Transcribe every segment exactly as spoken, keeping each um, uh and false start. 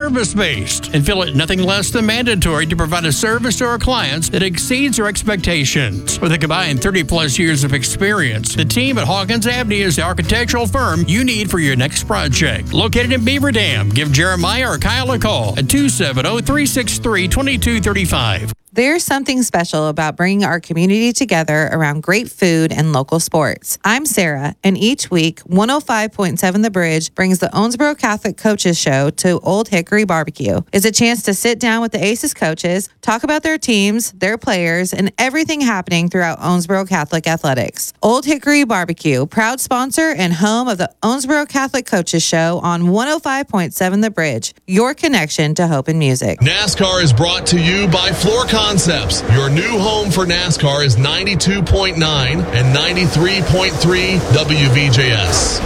service-based and feel it nothing less than mandatory to provide a service to our clients that exceeds our expectations. With a combined thirty-plus years of experience, the team at Hawkins Abney is the architectural firm you need for your next project. Located in Beaver Dam, give Jeremiah or Kyle a call at two seven zero, three six three, two two three five. There's something special about bringing our community together around great food and local sports. I'm Sarah, and each week, one oh five point seven The Bridge brings the Owensboro Catholic Coaches Show to Old Hickory Barbecue. It's a chance to sit down with the Aces coaches, talk about their teams, their players, and everything happening throughout Owensboro Catholic athletics. Old Hickory Barbecue, proud sponsor and home of the Owensboro Catholic Coaches Show on one oh five point seven The Bridge, your connection to hope and music. NASCAR is brought to you by Floor Concepts. Your new home for NASCAR is ninety-two point nine and ninety-three point three W V J S.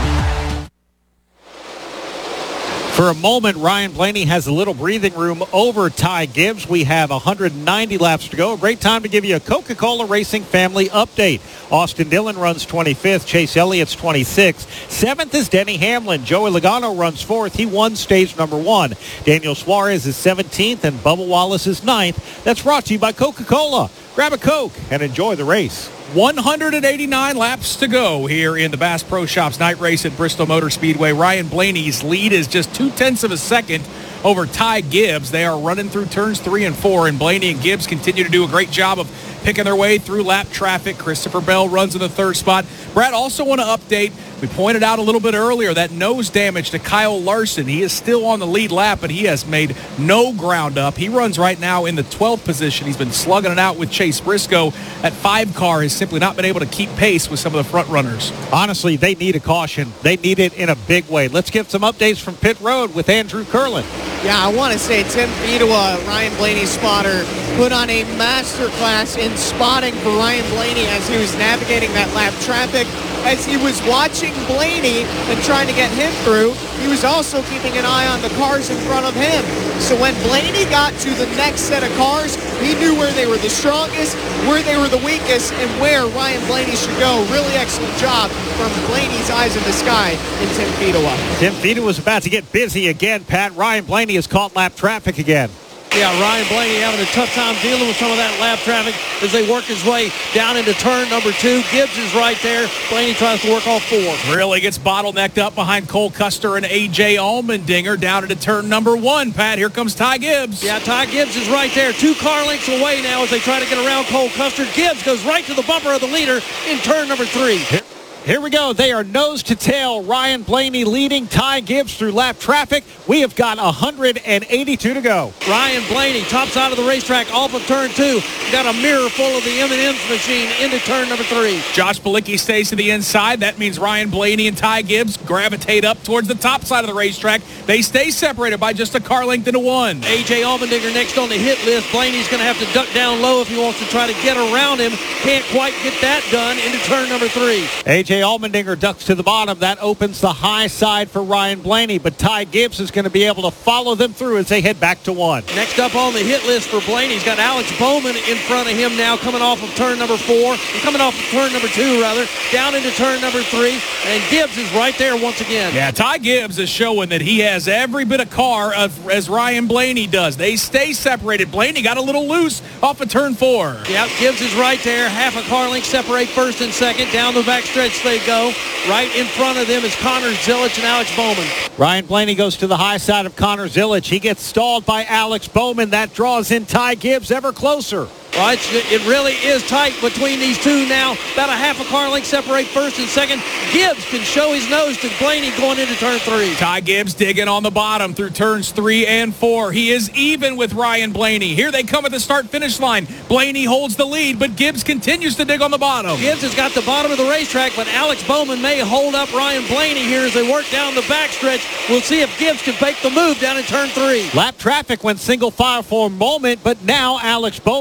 For a moment, Ryan Blaney has a little breathing room over Ty Gibbs. We have one hundred ninety laps to go. A great time to give you a Coca-Cola Racing family update. Austin Dillon runs twenty-fifth. Chase Elliott's twenty-sixth. Seventh is Denny Hamlin. Joey Logano runs fourth. He won stage number one. Daniel Suarez is seventeenth, and Bubba Wallace is ninth. That's brought to you by Coca-Cola. Grab a Coke and enjoy the race. one hundred eighty-nine laps to go here in the Bass Pro Shops night race at Bristol Motor Speedway. Ryan Blaney's lead is just two-tenths of a second over Ty Gibbs. They are running through turns three and four, and Blaney and Gibbs continue to do a great job of picking their way through lap traffic. Christopher Bell runs in the third spot. Brad, also want to update, we pointed out a little bit earlier, that nose damage to Kyle Larson. He is still on the lead lap, but he has made no ground up. He runs right now in the twelfth position. He's been slugging it out with Chase Briscoe. That five car has simply not been able to keep pace with some of the front runners. Honestly, they need a caution. They need it in a big way. Let's get some updates from pit road with Andrew Curlin. Yeah, I want to say Tim Fedewa, Ryan Blaney's spotter, put on a master class in spotting for Ryan Blaney as he was navigating that lap traffic. As he was watching Blaney and trying to get him through, he was also keeping an eye on the cars in front of him. So when Blaney got to the next set of cars, he knew where they were the strongest, where they were the weakest, and where Ryan Blaney should go. Really excellent job from Blaney's eyes in the sky in Tim Fedewa. Tim Fedewa was about to get busy again, Pat. Ryan Blaney has caught lap traffic again. Yeah, Ryan Blaney having a tough time dealing with some of that lap traffic as they work his way down into turn number two. Gibbs is right there. Blaney tries to work all four. Really gets bottlenecked up behind Cole Custer and A J Allmendinger down into turn number one. Pat, here comes Ty Gibbs. Yeah, Ty Gibbs is right there. Two car lengths away now as they try to get around Cole Custer. Gibbs goes right to the bumper of the leader in turn number three. Here we go. They are nose to tail. Ryan Blaney leading Ty Gibbs through lap traffic. We have got one hundred eighty-two to go. Ryan Blaney, top side of the racetrack, off of turn two. Got a mirror full of the M and M's machine into turn number three. Josh Balicki stays to the inside. That means Ryan Blaney and Ty Gibbs gravitate up towards the top side of the racetrack. They stay separated by just a car length into one. A J Allmendinger next on the hit list. Blaney's going to have to duck down low if he wants to try to get around him. Can't quite get that done into turn number three. A J Allmendinger ducks to the bottom. That opens the high side for Ryan Blaney, but Ty Gibbs is going to be able to follow them through as they head back to one. Next up on the hit list for Blaney, he's got Alex Bowman in front of him now, coming off of turn number four, coming off of turn number two, rather, down into turn number three, and Gibbs is right there once again. Yeah, Ty Gibbs is showing that he has every bit of car of, as Ryan Blaney does. They stay separated. Blaney got a little loose off of turn four. Yeah, Gibbs is right there. Half a car length separate first and second. Down the back stretch they go. Right in front of them is Connor Zilich and Alex Bowman. Ryan Blaney goes to the high side of Connor Zilich. He gets stalled by Alex Bowman. That draws in Ty Gibbs ever closer. Well, it's, it really is tight between these two now. About a half a car length separate first and second. Gibbs can show his nose to Blaney going into turn three. Ty Gibbs digging on the bottom through turns three and four. He is even with Ryan Blaney. Here they come at the start-finish line. Blaney holds the lead, but Gibbs continues to dig on the bottom. Gibbs has got the bottom of the racetrack, but Alex Bowman may hold up Ryan Blaney here as they work down the backstretch. We'll see if Gibbs can make the move down in turn three. Lap traffic went single file for a moment, but now Alex Bowman's drew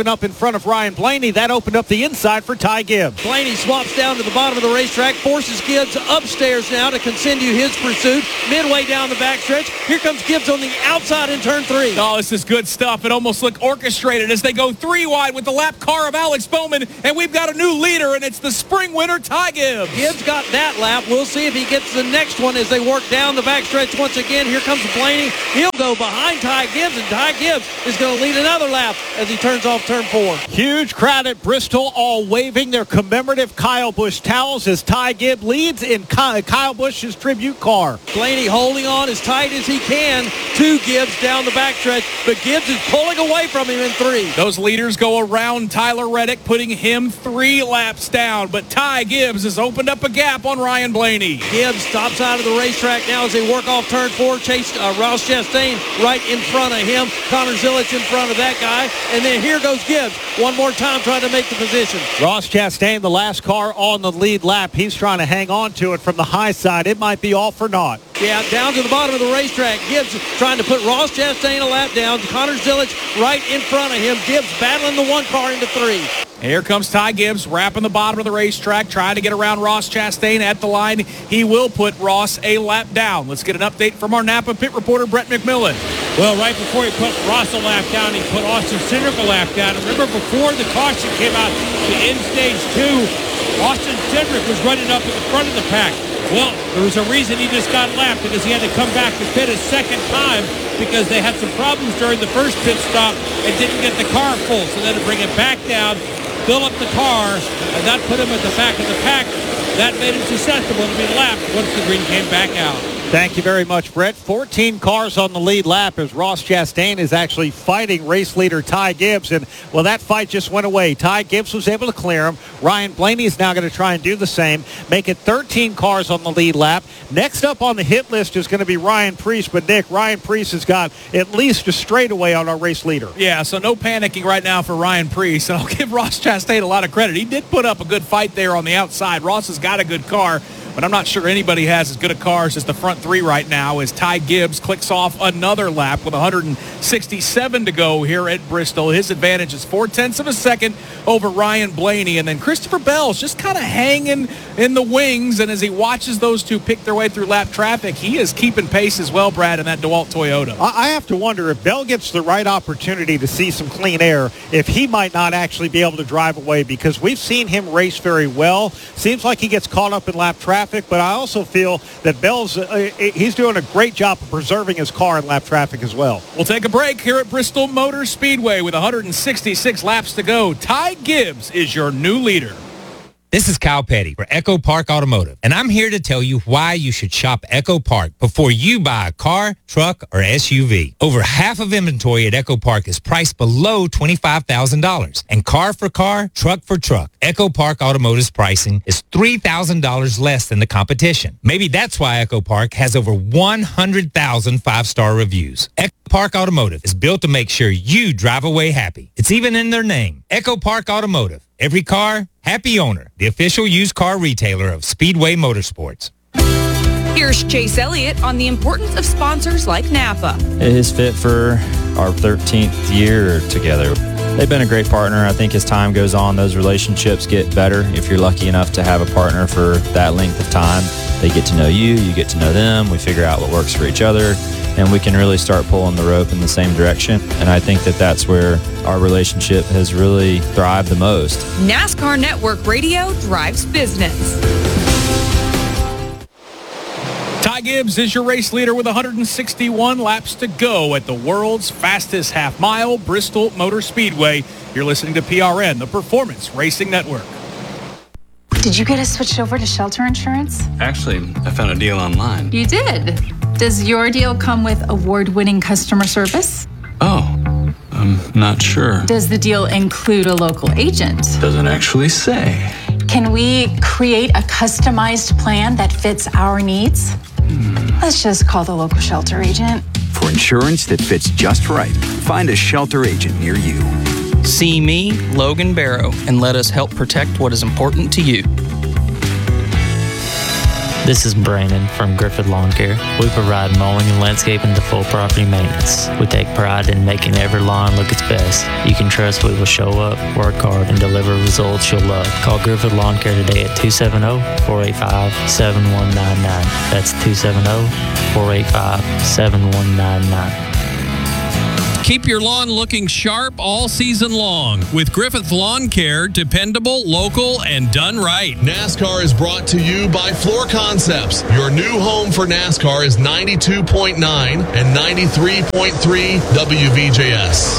driven up in front of Ryan Blaney. That opened up the inside for Ty Gibbs. Blaney swaps down to the bottom of the racetrack, forces Gibbs upstairs now to continue his pursuit. Midway down the backstretch, here comes Gibbs on the outside in turn three. Oh, this is good stuff. It almost looked orchestrated as they go three wide with the lap car of Alex Bowman, and we've got a new leader, and it's the spring winner, Ty Gibbs. Gibbs got that lap. We'll see if he gets the next one as they work down the backstretch once again. Here comes Blaney. He'll go behind Ty Gibbs, and Ty Gibbs is going to lead another lap as he turns off turn four. Huge crowd at Bristol, all waving their commemorative Kyle Busch towels as Ty Gibbs leads in Kyle Busch's tribute car. Blaney holding on as tight as he can to Gibbs down the backstretch, but Gibbs is pulling away from him in three. Those leaders go around Tyler Reddick, putting him three laps down, but Ty Gibbs has opened up a gap on Ryan Blaney. Gibbs stops out of the racetrack now as they work off turn four. Chase uh, Ross Chastain right in front of him. Connor Zilic in front of that guy, and then here goes Gibbs one more time trying to make the position. Ross Chastain, the last car on the lead lap. He's trying to hang on to it from the high side. It might be all for naught. Yeah, down to the bottom of the racetrack. Gibbs trying to put Ross Chastain a lap down. Connor Zilic right in front of him. Gibbs battling the one car into three. Here comes Ty Gibbs, wrapping the bottom of the racetrack, trying to get around Ross Chastain at the line. He will put Ross a lap down. Let's get an update from our Napa pit reporter, Brett McMillan. Well, right before he put Ross a lap down, he put Austin Cindric a lap down. Remember, before the caution came out to end stage two, Austin Cindric was running up at the front of the pack. Well, there was a reason he just got lapped, because he had to come back to pit a second time because they had some problems during the first pit stop and didn't get the car full. So then to bring it back down, fill up the car, and that put him at the back of the pack. That made him susceptible to be lapped once the green came back out. Thank you very much, Brett. fourteen cars on the lead lap as Ross Chastain is actually fighting race leader Ty Gibbs. And, well, that fight just went away. Ty Gibbs was able to clear him. Ryan Blaney is now going to try and do the same, make it thirteen cars on the lead lap. Next up on the hit list is going to be Ryan Preece. But, Nick, Ryan Preece has got at least a straightaway on our race leader. Yeah, so no panicking right now for Ryan Preece. And I'll give Ross Chastain a lot of credit. He did put up a good fight there on the outside. Ross has got a good car, but I'm not sure anybody has as good a cars as the front three right now as Ty Gibbs clicks off another lap with one hundred sixty-seven to go here at Bristol. His advantage is four-tenths of a second over Ryan Blaney. And then Christopher Bell's just kind of hanging in the wings, and as he watches those two pick their way through lap traffic, he is keeping pace as well, Brad, in that DeWalt Toyota. I have to wonder if Bell gets the right opportunity to see some clean air, if he might not actually be able to drive away, because we've seen him race very well. Seems like he gets caught up in lap traffic, but I also feel that Bell's uh, he's doing a great job of preserving his car in lap traffic as well. We'll take a break here at Bristol Motor Speedway with one hundred sixty-six laps to go. Ty Gibbs is your new leader. This is Kyle Petty for Echo Park Automotive, and I'm here to tell you why you should shop Echo Park before you buy a car, truck, or S U V. Over half of inventory at Echo Park is priced below twenty-five thousand dollars, and car for car, truck for truck, Echo Park Automotive's pricing is three thousand dollars less than the competition. Maybe that's why Echo Park has over one hundred thousand five-star reviews. Echo Park Automotive is built to make sure you drive away happy. It's even in their name, Echo Park Automotive. Every car, happy owner. The official used car retailer of Speedway Motorsports. Here's Chase Elliott on the importance of sponsors like Napa. It is fit for our thirteenth year together. They've been a great partner. I think as time goes on, those relationships get better. If you're lucky enough to have a partner for that length of time, they get to know you, you get to know them, we figure out what works for each other, and we can really start pulling the rope in the same direction. And I think that that's where our relationship has really thrived the most. NASCAR Network Radio drives business. Ty Gibbs is your race leader with one hundred sixty-one laps to go at the world's fastest half mile, Bristol Motor Speedway. You're listening to P R N, the Performance Racing Network. Did you get us switched over to shelter insurance? Actually, I found a deal online. You did? Does your deal come with award-winning customer service? Oh, I'm not sure. Does the deal include a local agent? Doesn't actually say. Can we create a customized plan that fits our needs? Hmm. Let's just call the local shelter agent. For insurance that fits just right, find a shelter agent near you. See me, Logan Barrow, and let us help protect what is important to you. This is Brandon from Griffith Lawn Care. We provide mowing and landscaping to full property maintenance. We take pride in making every lawn look its best. You can trust we will show up, work hard, and deliver results you'll love. Call Griffith Lawn Care today at two seven zero, four eight five, seven one nine nine. That's two seven zero, four eight five, seven one nine nine. Keep your lawn looking sharp all season long with Griffith Lawn Care. Dependable, local, and done right. NASCAR is brought to you by Floor Concepts. Your new home for NASCAR is ninety-two point nine and ninety-three point three W V J S.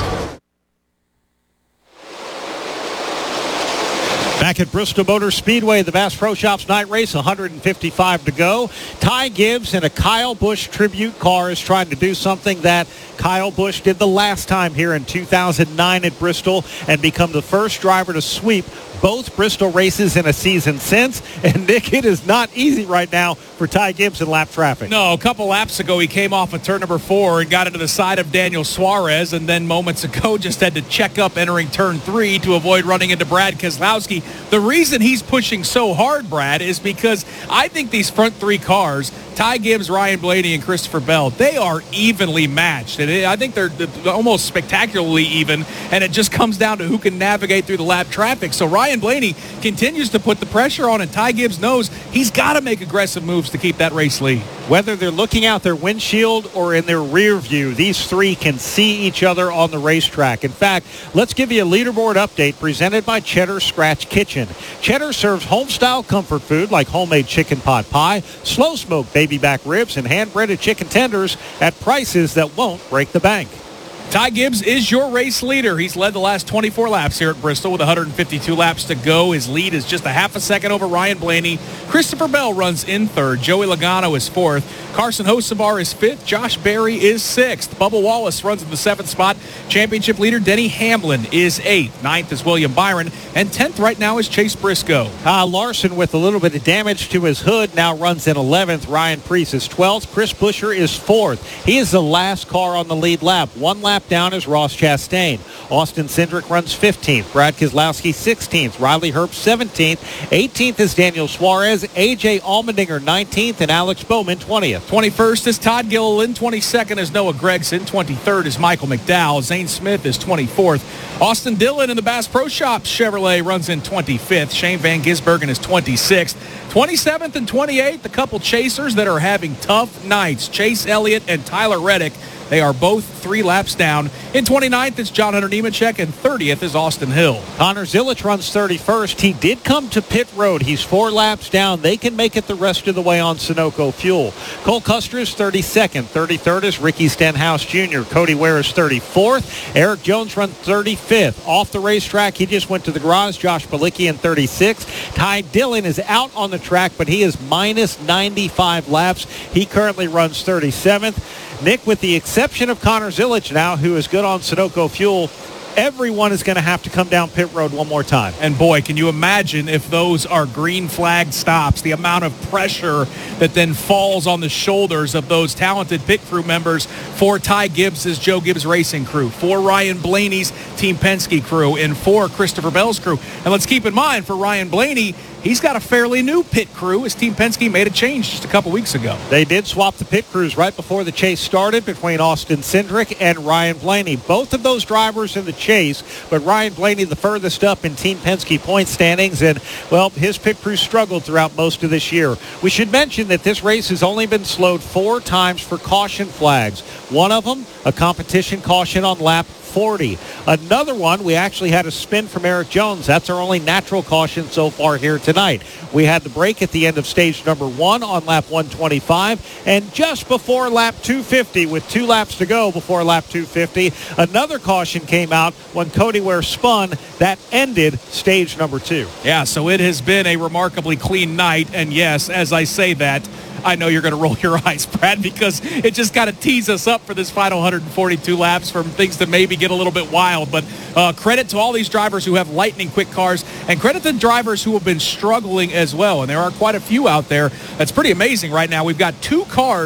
Back at Bristol Motor Speedway, the Bass Pro Shops night race, one hundred fifty-five to go. Ty Gibbs in a Kyle Busch tribute car is trying to do something that Kyle Busch did the last time here in two thousand nine at Bristol and become the first driver to sweep both Bristol races in a season since. And, Nick, it is not easy right now for Ty Gibbs in lap traffic. No, a couple laps ago he came off of turn number four and got into the side of Daniel Suarez, and then moments ago just had to check up entering turn three to avoid running into Brad Keselowski. The reason he's pushing so hard, Brad, is because I think these front three cars, Ty Gibbs, Ryan Blaney, and Christopher Bell, they are evenly matched. And I think they're almost spectacularly even, and it just comes down to who can navigate through the lap traffic. So Ryan Blaney continues to put the pressure on, and Ty Gibbs knows he's got to make aggressive moves to keep that race lead. Whether they're looking out their windshield or in their rear view, these three can see each other on the racetrack. In fact, let's give you a leaderboard update presented by Cheddar Scratch Kitchen. Cheddar serves home-style comfort food like homemade chicken pot pie, slow-smoked baby back ribs, and hand-breaded chicken tenders at prices that won't break the bank. Ty Gibbs is your race leader. He's led the last twenty-four laps here at Bristol with one hundred fifty-two laps to go. His lead is just a half a second over Ryan Blaney. Christopher Bell runs in third. Joey Logano is fourth. Carson Hocevar is fifth. Josh Berry is sixth. Bubba Wallace runs in the seventh spot. Championship leader Denny Hamlin is eighth. Ninth is William Byron. And tenth right now is Chase Briscoe. Kyle Larson, with a little bit of damage to his hood, now runs in eleventh. Ryan Preece is twelfth. Chris Buescher is fourth. He is the last car on the lead lap. One lap down is Ross Chastain. Austin Cindric runs fifteenth. Brad Keselowski sixteenth. Riley Herbst seventeenth. eighteenth is Daniel Suarez. A J Allmendinger nineteenth. And Alex Bowman twentieth. twenty-first is Todd Gilliland. twenty-second is Noah Gragson. twenty-third is Michael McDowell. Zane Smith is twenty-fourth. Austin Dillon in the Bass Pro Shops Chevrolet runs in twenty-fifth. Shane Van Gisbergen is twenty-sixth. twenty-seventh and twenty-eighth, the couple chasers that are having tough nights. Chase Elliott and Tyler Reddick. They are both three laps down. In twenty-ninth, it's John Hunter Nemechek, and thirtieth is Austin Hill. Connor Zilic runs thirty-first. He did come to pit road. He's four laps down. They can make it the rest of the way on Sunoco fuel. Cole Custer is thirty-second. thirty-third is Ricky Stenhouse Junior Cody Ware is thirty-fourth. Eric Jones runs thirty-fifth. Off the racetrack, he just went to the garage. Josh Balicki in thirty-sixth. Ty Dillon is out on the track, but he is minus ninety-five laps. He currently runs thirty-seventh. Nick, with the exception of Connor Zilic now, who is good on Sunoco fuel, everyone is going to have to come down pit road one more time. And boy, can you imagine if those are green flag stops, the amount of pressure that then falls on the shoulders of those talented pit crew members for Ty Gibbs' Joe Gibbs Racing crew, for Ryan Blaney's Team Penske crew, and for Christopher Bell's crew. And let's keep in mind, for Ryan Blaney, he's got a fairly new pit crew as Team Penske made a change just a couple weeks ago. They did swap the pit crews right before the chase started between Austin Cindric and Ryan Blaney. Both of those drivers in the chase, but Ryan Blaney the furthest up in Team Penske point standings, and, well, his pit crew struggled throughout most of this year. We should mention that this race has only been slowed four times for caution flags. One of them, a competition caution on lap forty. Another one, we actually had a spin from Eric Jones. That's our only natural caution so far here tonight. We had the break at the end of stage number one on lap one twenty-five, and just before lap two fifty, with two laps to go before lap two fifty, another caution came out when Cody Ware spun. That ended stage number two. Yeah, so it has been a remarkably clean night, and yes, as I say that, I know you're going to roll your eyes, Brad, because it just kind of tees us up for this final one hundred forty-two laps from things that maybe get a little bit wild. But uh, credit to all these drivers who have lightning quick cars, and credit to drivers who have been struggling as well. And there are quite a few out there. That's pretty amazing right now. We've got two cars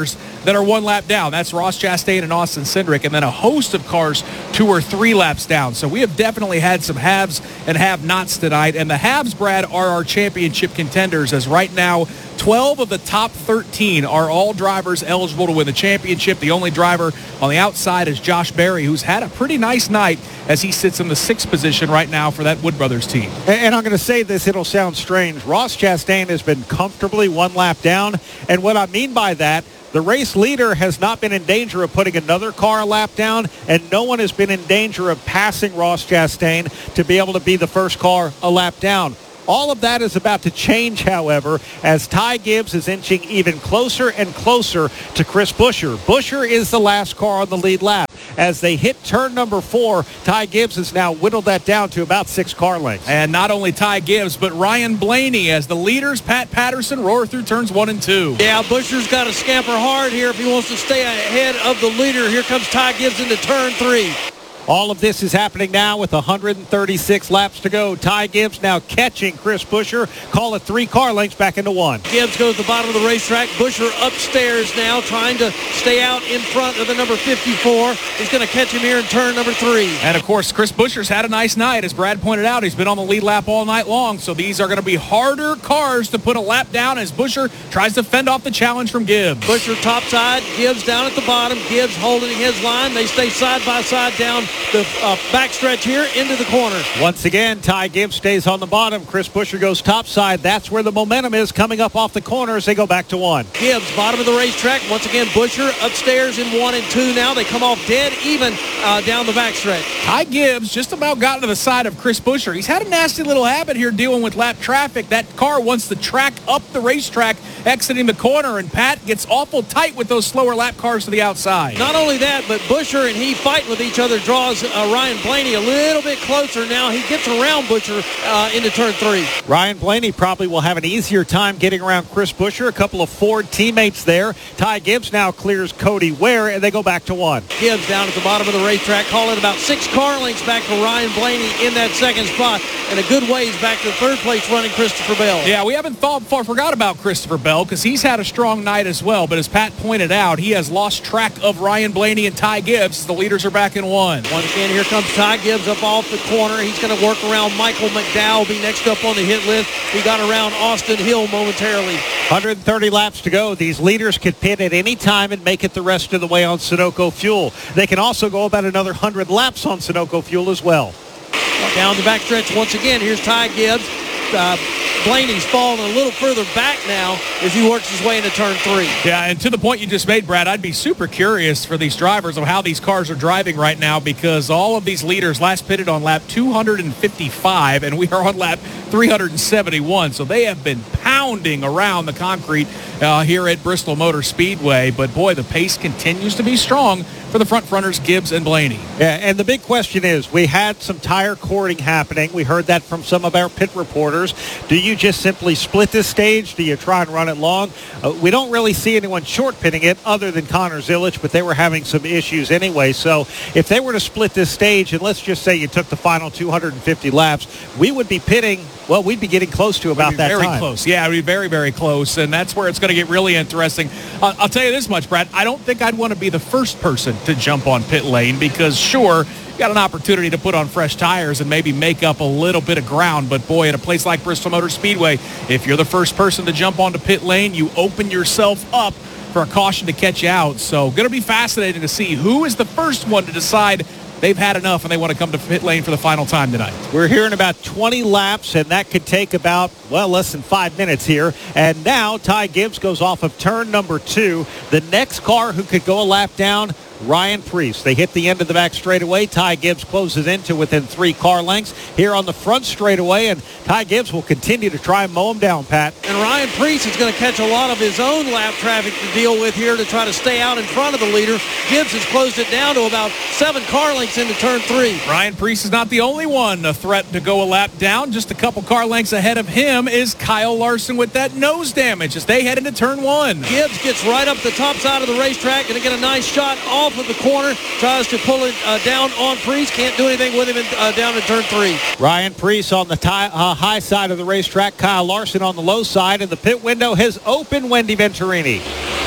that are one lap down. That's Ross Chastain and Austin Cindric, and then a host of cars two or three laps down. So we have definitely had some haves and have-nots tonight. And the haves, Brad, are our championship contenders, as right now twelve of the top thirteen are all drivers eligible to win the championship. The only driver on the outside is Josh Berry, who's had a pretty nice night as he sits in the sixth position right now for that Wood Brothers team. And, and I'm going to say this, it'll sound strange. Ross Chastain has been comfortably one lap down. And what I mean by that, the race leader has not been in danger of putting another car a lap down, and no one has been in danger of passing Ross Chastain to be able to be the first car a lap down. All of that is about to change, however, as Ty Gibbs is inching even closer and closer to Chris Buescher. Buescher is the last car on the lead lap. As they hit turn number four, Ty Gibbs has now whittled that down to about six car lengths. And not only Ty Gibbs, but Ryan Blaney as the leaders, Pat Patterson, roar through turns one and two. Yeah, Buescher's got to scamper hard here if he wants to stay ahead of the leader. Here comes Ty Gibbs into turn three. All of this is happening now with one hundred thirty-six laps to go. Ty Gibbs now catching Chris Buescher. Call it three car lengths back into one. Gibbs goes to the bottom of the racetrack. Buescher upstairs now, trying to stay out in front of the number fifty-four. He's going to catch him here in turn number three. And, of course, Chris Buescher's had a nice night. As Brad pointed out, he's been on the lead lap all night long. So these are going to be harder cars to put a lap down as Buescher tries to fend off the challenge from Gibbs. Buescher topside, Gibbs down at the bottom. Gibbs holding his line. They stay side by side down the uh, backstretch here into the corner. Once again, Ty Gibbs stays on the bottom. Chris Buescher goes topside. That's where the momentum is coming up off the corner as they go back to one. Gibbs, bottom of the racetrack. Once again, Buescher upstairs in one and two now. They come off dead even uh, down the backstretch. Ty Gibbs just about got to the side of Chris Buescher. He's had a nasty little habit here dealing with lap traffic. That car wants to track up the racetrack, exiting the corner, and Pat gets awful tight with those slower lap cars to the outside. Not only that, but Buescher and he fighting with each other draws uh, Ryan Blaney a little bit closer now. He gets around Buescher uh, into turn three. Ryan Blaney probably will have an easier time getting around Chris Buescher. A couple of Ford teammates there. Ty Gibbs now clears Cody Ware, and they go back to one. Gibbs down at the bottom of the racetrack, calling about six car lengths back to Ryan Blaney in that second spot, and a good ways back to third place running Christopher Bell. Yeah, we haven't thought far forgot about Christopher Bell because he's had a strong night as well. But as Pat pointed out, he has lost track of Ryan Blaney and Ty Gibbs. The leaders are back in one. Once again, here comes Ty Gibbs up off the corner. He's going to work around Michael McDowell, be next up on the hit list. He got around Austin Hill momentarily. one hundred thirty laps to go. These leaders could pit at any time and make it the rest of the way on Sunoco fuel. They can also go about another one hundred laps on Sunoco fuel as well. Down the backstretch once again. Here's Ty Gibbs. Uh, Blaney's falling a little further back now as he works his way into turn three. Yeah, and to the point you just made, Brad, I'd be super curious for these drivers of how these cars are driving right now because all of these leaders last pitted on lap two hundred fifty-five, and we are on lap three hundred seventy-one. So they have been pounding around the concrete uh, here at Bristol Motor Speedway. But, boy, the pace continues to be strong for the front runners, Gibbs and Blaney. Yeah, and the big question is, we had some tire cording happening. We heard that from some of our pit reporters. Do you just simply split this stage? Do you try and run it long? Uh, we don't really see anyone short pitting it other than Connor Zilich, but they were having some issues anyway. So if they were to split this stage, and let's just say you took the final two hundred fifty laps, we would be pitting, well, we'd be getting close to about that very time. Close. Yeah, it would be very, very close, and that's where it's going to get really interesting. Uh, I'll tell you this much, Brad. I don't think I'd want to be the first person to jump on pit lane because, sure, you got an opportunity to put on fresh tires and maybe make up a little bit of ground. But, boy, at a place like Bristol Motor Speedway, if you're the first person to jump onto pit lane, you open yourself up for a caution to catch you out. So going to be fascinating to see who is the first one to decide they've had enough and they want to come to pit lane for the final time tonight. We're here in about twenty laps, and that could take about, well, less than five minutes here. And now Ty Gibbs goes off of turn number two. The next car who could go a lap down, Ryan Preece. They hit the end of the back straightaway. Ty Gibbs closes into within three car lengths here on the front straightaway, and Ty Gibbs will continue to try and mow him down, Pat. And Ryan Preece is going to catch a lot of his own lap traffic to deal with here to try to stay out in front of the leader. Gibbs has closed it down to about seven car lengths into turn three. Ryan Preece is not the only one a threat to go a lap down. Just a couple car lengths ahead of him is Kyle Larson with that nose damage as they head into turn one. Gibbs gets right up the top side of the racetrack, going to get a nice shot off of the corner, tries to pull it uh, down on Preece, can't do anything with him in, uh, down in turn three. Ryan Preece on the tie, uh, high side of the racetrack, Kyle Larson on the low side, and the pit window has opened. Wendy Venturini.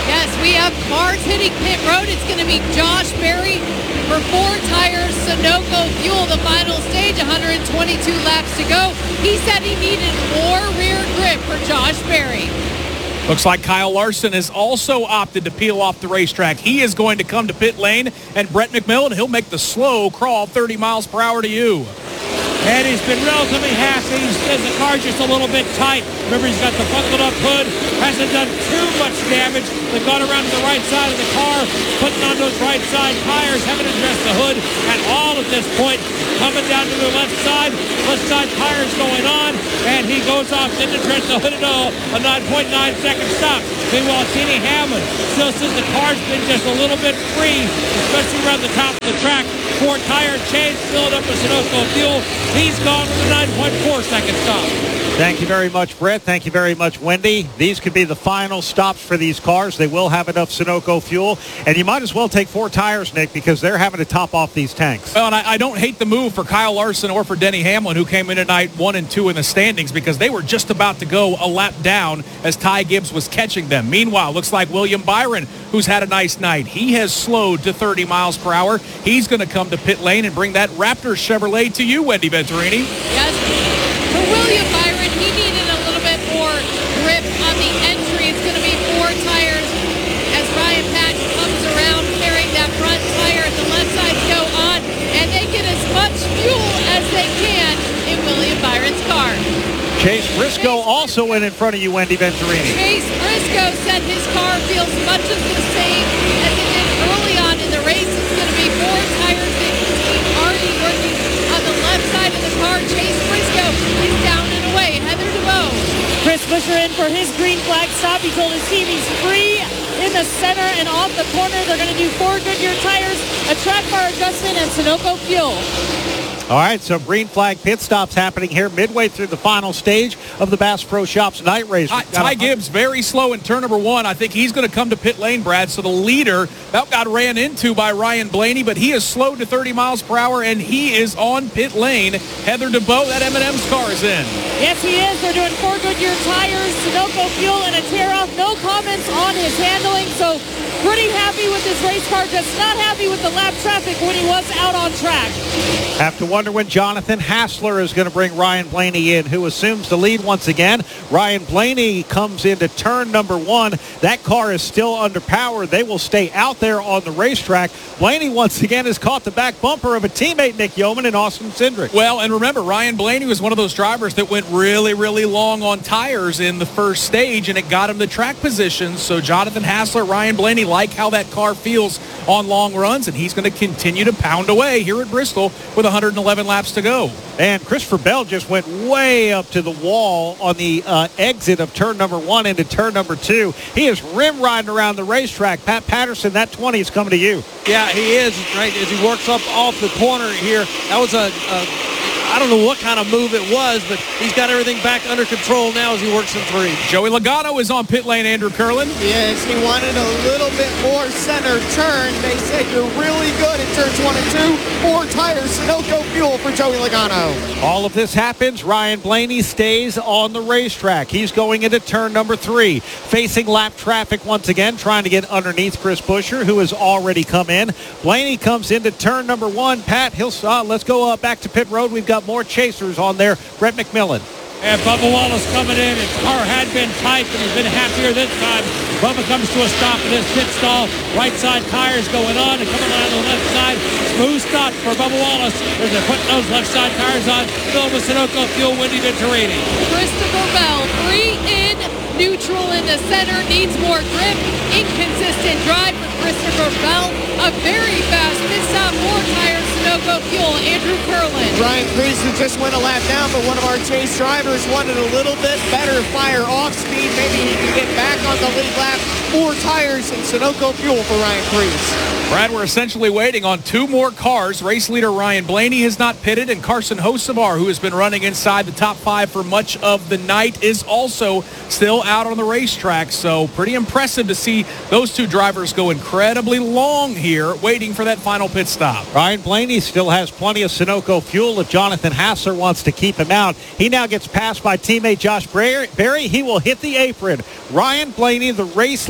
Yes, we have cars hitting pit road. It's going to be Josh Berry for Four Tires Sunoco Fuel, the final stage, one hundred twenty-two laps to go. He said he needed more rear grip for Josh Berry. Looks like Kyle Larson has also opted to peel off the racetrack. He is going to come to pit lane, and Brett McMillan, he'll make the slow crawl thirty miles per hour to you. And he's been relatively happy. He says the car's just a little bit tight. Remember, he's got the buckled up hood. Hasn't done too much damage. They've gone around to the right side of the car, putting on those right side tires, haven't addressed the hood at all at this point. Coming down to the left side. Left side tires going on, and he goes off, didn't address the hood at all. A nine point nine second stop. Meanwhile, Kenny Hamlin still says the car's been just a little bit free, especially around the top of the track. Four tire change, filled up with Sunoco fuel. He's gone with a nine point four second stop. Thank you very much, Brett. Thank you very much, Wendy. These could be the final stops for these cars. They will have enough Sunoco fuel. And you might as well take four tires, Nick, because they're having to top off these tanks. Well, and I, I don't hate the move for Kyle Larson or for Denny Hamlin, who came in tonight one and two in the standings, because they were just about to go a lap down as Ty Gibbs was catching them. Meanwhile, looks like William Byron, who's had a nice night, he has slowed to thirty miles per hour. He's going to come to pit lane and bring that Raptor Chevrolet to you, Wendy Venturini. Yes, for William Byron, he needed a little bit more grip on the entry. It's going to be four tires as Ryan Patton comes around carrying that front tire at the left side to go on, and they get as much fuel as they can in William Byron's car. Chase Briscoe also in in front of you, Wendy Venturini. Chase Briscoe said his car feels much of the same as it did early on in the race. It's going to be four tires fifteen already working on the left side of the car. Chase Briscoe is down and away. Heather DeVoe. Chris Buescher in for his green flag stop. He told his team he's free in the center and off the corner. They're going to do four Goodyear tires, a track bar adjustment, and Sunoco fuel. All right, so green flag pit stops happening here midway through the final stage of the Bass Pro Shops night race. Uh, Ty Gibbs very slow in turn number one. I think he's going to come to pit lane, Brad. So the leader about got ran into by Ryan Blaney, but he is slowed to thirty miles per hour, and he is on pit lane. Heather DeBoe, that M and M's car is in. Yes, he is. They're doing four Goodyear tires, Sunoco fuel, and a tear-off. No comments on his handling, so pretty happy with his race car. Just not happy with the lap traffic when he was out on track. Have to wonder when Jonathan Hassler is going to bring Ryan Blaney in, who assumes the lead once again. Ryan Blaney comes into turn number one. That car is still underpowered. They will stay out there on the racetrack. Blaney once again has caught the back bumper of a teammate, Nick Yeoman, and Austin Cindric. Well, and remember, Ryan Blaney was one of those drivers that went really, really long on tires in the first stage, and it got him the track position. So Jonathan Hassler, Ryan Blaney like how that car feels on long runs, and he's going to continue to pound away here at Bristol with one hundred eleven laps to go. And Christopher Bell just went way up to the wall on the uh, exit of turn number one into turn number two. He is rim riding around the racetrack. Pat Patterson, that twenty is coming to you. Yeah, he is, right, as he works up off the corner here. That was a, a I don't know what kind of move it was, but he's got everything back under control now as he works in three. Joey Logano is on pit lane, Andrew Curlin. Yes, he wanted a little bit more center turn. They said you're really good in turns one and two. Four tires, Sunoco fuel for Joey Logano. All of this happens. Ryan Blaney stays on the racetrack. He's going into turn number three, facing lap traffic once again, trying to get underneath Chris Buescher, who has already come in. Blaney comes into turn number one. Pat, he'll uh, let's go uh, back to pit road. We've got more chasers on there. Brett McMillan. And Bubba Wallace coming in. His car had been tight, but he's been happier this time. Bubba comes to a stop in his pit stall. Right side tires going on and coming on the left side. Smooth stop for Bubba Wallace as they're putting those left side tires on. Filled with Sunoco fuel, Wendy Venturini. Christopher Bell, three in, neutral in the center, needs more grip. Inconsistent drive for Christopher Bell. A very fast pit stop, four tires, Sunoco fuel. Andrew Curlin. Ryan Priest just went a lap down, but one of our chase drivers wanted a little bit better fire off speed. Maybe he can get back on the lead lap. Four tires and Sunoco fuel for Ryan Priest. Brad, we're essentially waiting on two more cars. Race leader Ryan Blaney has not pitted, and Carson Hocevar, who has been running inside the top five for much of the night, is also still out on the racetrack. So pretty impressive to see those two drivers go incredibly long here, waiting for that final pit stop. Ryan Blaney still has plenty of Sunoco fuel if Jonathan Hassler wants to keep him out. He now gets passed by teammate Josh Berry. He will hit the apron. Ryan Blaney, the race leader,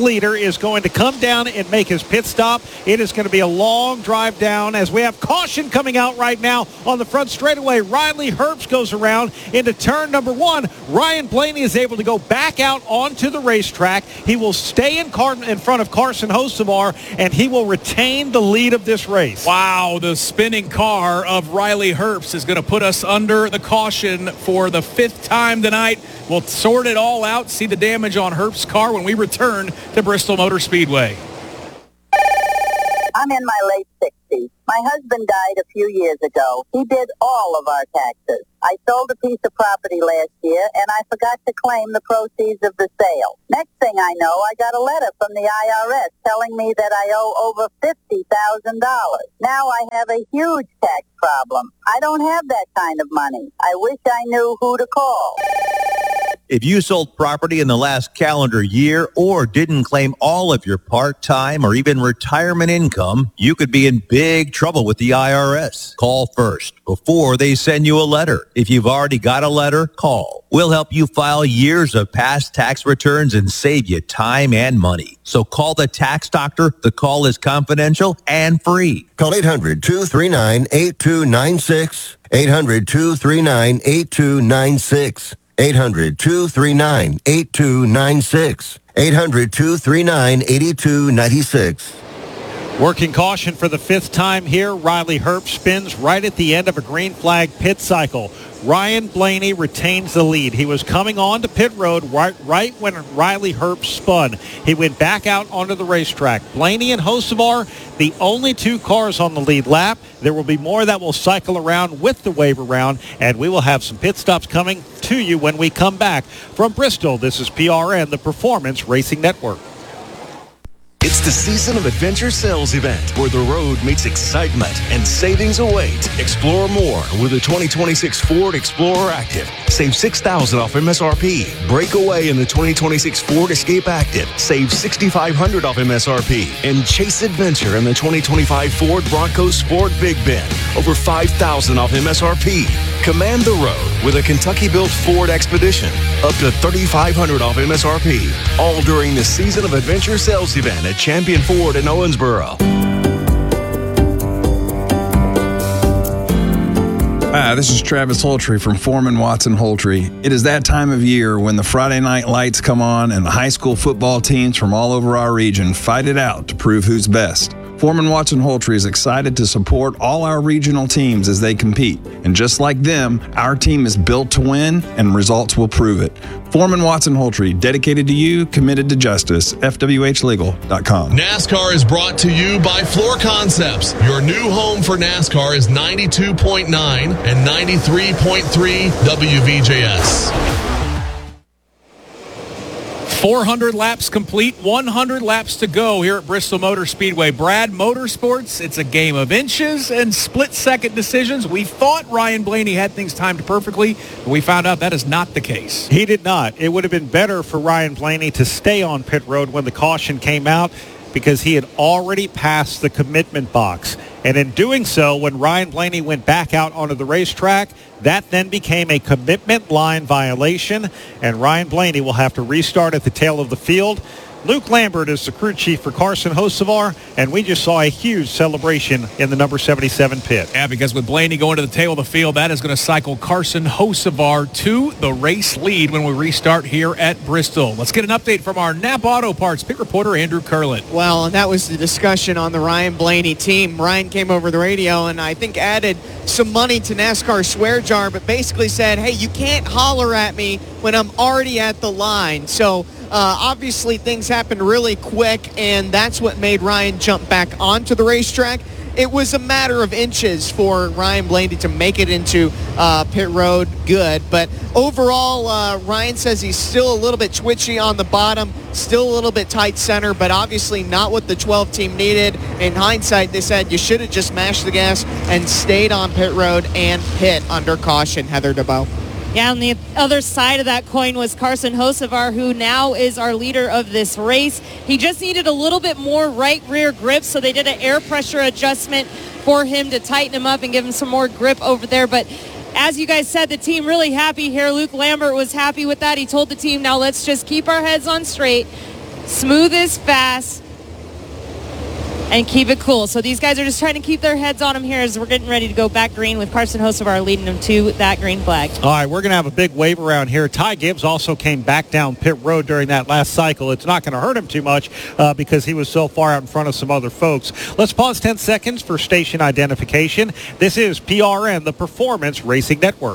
leader is going to come down and make his pit stop. It is going to be a long drive down as we have caution coming out right now on the front straightaway. Riley Herbst goes around into turn number one. Ryan Blaney is able to go back out onto the racetrack. He will stay in, car- in front of Carson Hocevar, and he will retain the lead of this race. Wow, the spinning car of Riley Herbst is going to put us under the caution for the fifth time tonight. We'll sort it all out, see the damage on Herbst's car when we return to Bristol Motor Speedway. I'm in my late sixties. My husband died a few years ago. He did all of our taxes. I sold a piece of property last year, and I forgot to claim the proceeds of the sale. Next thing I know, I got a letter from the I R S telling me that I owe over fifty thousand dollars. Now I have a huge tax problem. I don't have that kind of money. I wish I knew who to call. If you sold property in the last calendar year or didn't claim all of your part-time or even retirement income, you could be in big trouble with the I R S. Call first before they send you a letter. If you've already got a letter, call. We'll help you file years of past tax returns and save you time and money. So call the tax doctor. The call is confidential and free. Call eight hundred, two three nine, eight two nine six. eight hundred, two three nine, eight two nine six. eight hundred, two three nine, eight two nine six. eight hundred, two three nine, eight two nine six. Working caution for the fifth time here. Riley Herbst spins right at the end of a green flag pit cycle. Ryan Blaney retains the lead. He was coming on to pit road right, right when Riley Herbst spun. He went back out onto the racetrack. Blaney and Hocevar, the only two cars on the lead lap. There will be more that will cycle around with the wave around, and we will have some pit stops coming to you when we come back. From Bristol, this is P R N, the Performance Racing Network. It's the Season of Adventure sales event where the road meets excitement and savings await. Explore more with the twenty twenty-six Ford Explorer Active. Save six thousand dollars off M S R P. Break away in the twenty twenty-six Ford Escape Active. Save six thousand five hundred dollars off M S R P. And chase adventure in the twenty twenty-five Ford Bronco Sport Big Bend. Over five thousand dollars off M S R P. Command the road with a Kentucky-built Ford Expedition. Up to three thousand five hundred dollars off M S R P. All during the Season of Adventure sales event at Champion Ford in Owensboro. Hi, this is Travis Holtry from Foreman Watson Holtry. It is that time of year when the Friday night lights come on and the high school football teams from all over our region fight it out to prove who's best. Foreman Watson Holtry is excited to support all our regional teams as they compete. And just like them, our team is built to win, and results will prove it. Foreman Watson Holtry, dedicated to you, committed to justice. F W H legal dot com. NASCAR is brought to you by Floor Concepts. Your new home for NASCAR is ninety-two point nine and ninety-three point three W V J S. four hundred laps complete, one hundred laps to go here at Bristol Motor Speedway. Brad, motorsports, it's a game of inches and split-second decisions. We thought Ryan Blaney had things timed perfectly, but we found out that is not the case. He did not. It would have been better for Ryan Blaney to stay on pit road when the caution came out, because he had already passed the commitment box. And in doing so, when Ryan Blaney went back out onto the racetrack, that then became a commitment line violation, and Ryan Blaney will have to restart at the tail of the field. Luke Lambert is the crew chief for Carson Hocevar, and we just saw a huge celebration in the number seventy-seven pit. Yeah, because with Blaney going to the tail of the field, that is going to cycle Carson Hocevar to the race lead when we restart here at Bristol. Let's get an update from our Napa Auto Parts pit reporter, Andrew Curlett. Well, and that was the discussion on the Ryan Blaney team. Ryan came over the radio and I think added some money to NASCAR swear jar, but basically said, hey, you can't holler at me when I'm already at the line. So Uh, obviously, things happened really quick, and that's what made Ryan jump back onto the racetrack. It was a matter of inches for Ryan Blaney to make it into uh, pit road good. But overall, uh, Ryan says he's still a little bit twitchy on the bottom, still a little bit tight center, but obviously not what the twelve team needed. In hindsight, they said you should have just mashed the gas and stayed on pit road and pit under caution. Heather DeBow. Yeah, on the other side of that coin was Carson Hocevar, who now is our leader of this race. He just needed a little bit more right rear grip, so they did an air pressure adjustment for him to tighten him up and give him some more grip over there. But as you guys said, the team really happy here. Luke Lambert was happy with that. He told the team, now let's just keep our heads on straight, smooth as fast, and keep it cool. So these guys are just trying to keep their heads on them here as we're getting ready to go back green with Carson Hocevar leading them to that green flag. All right, we're going to have a big wave around here. Ty Gibbs also came back down pit road during that last cycle. It's not going to hurt him too much uh, because he was so far out in front of some other folks. Let's pause ten seconds for station identification. This is P R N, the Performance Racing Network.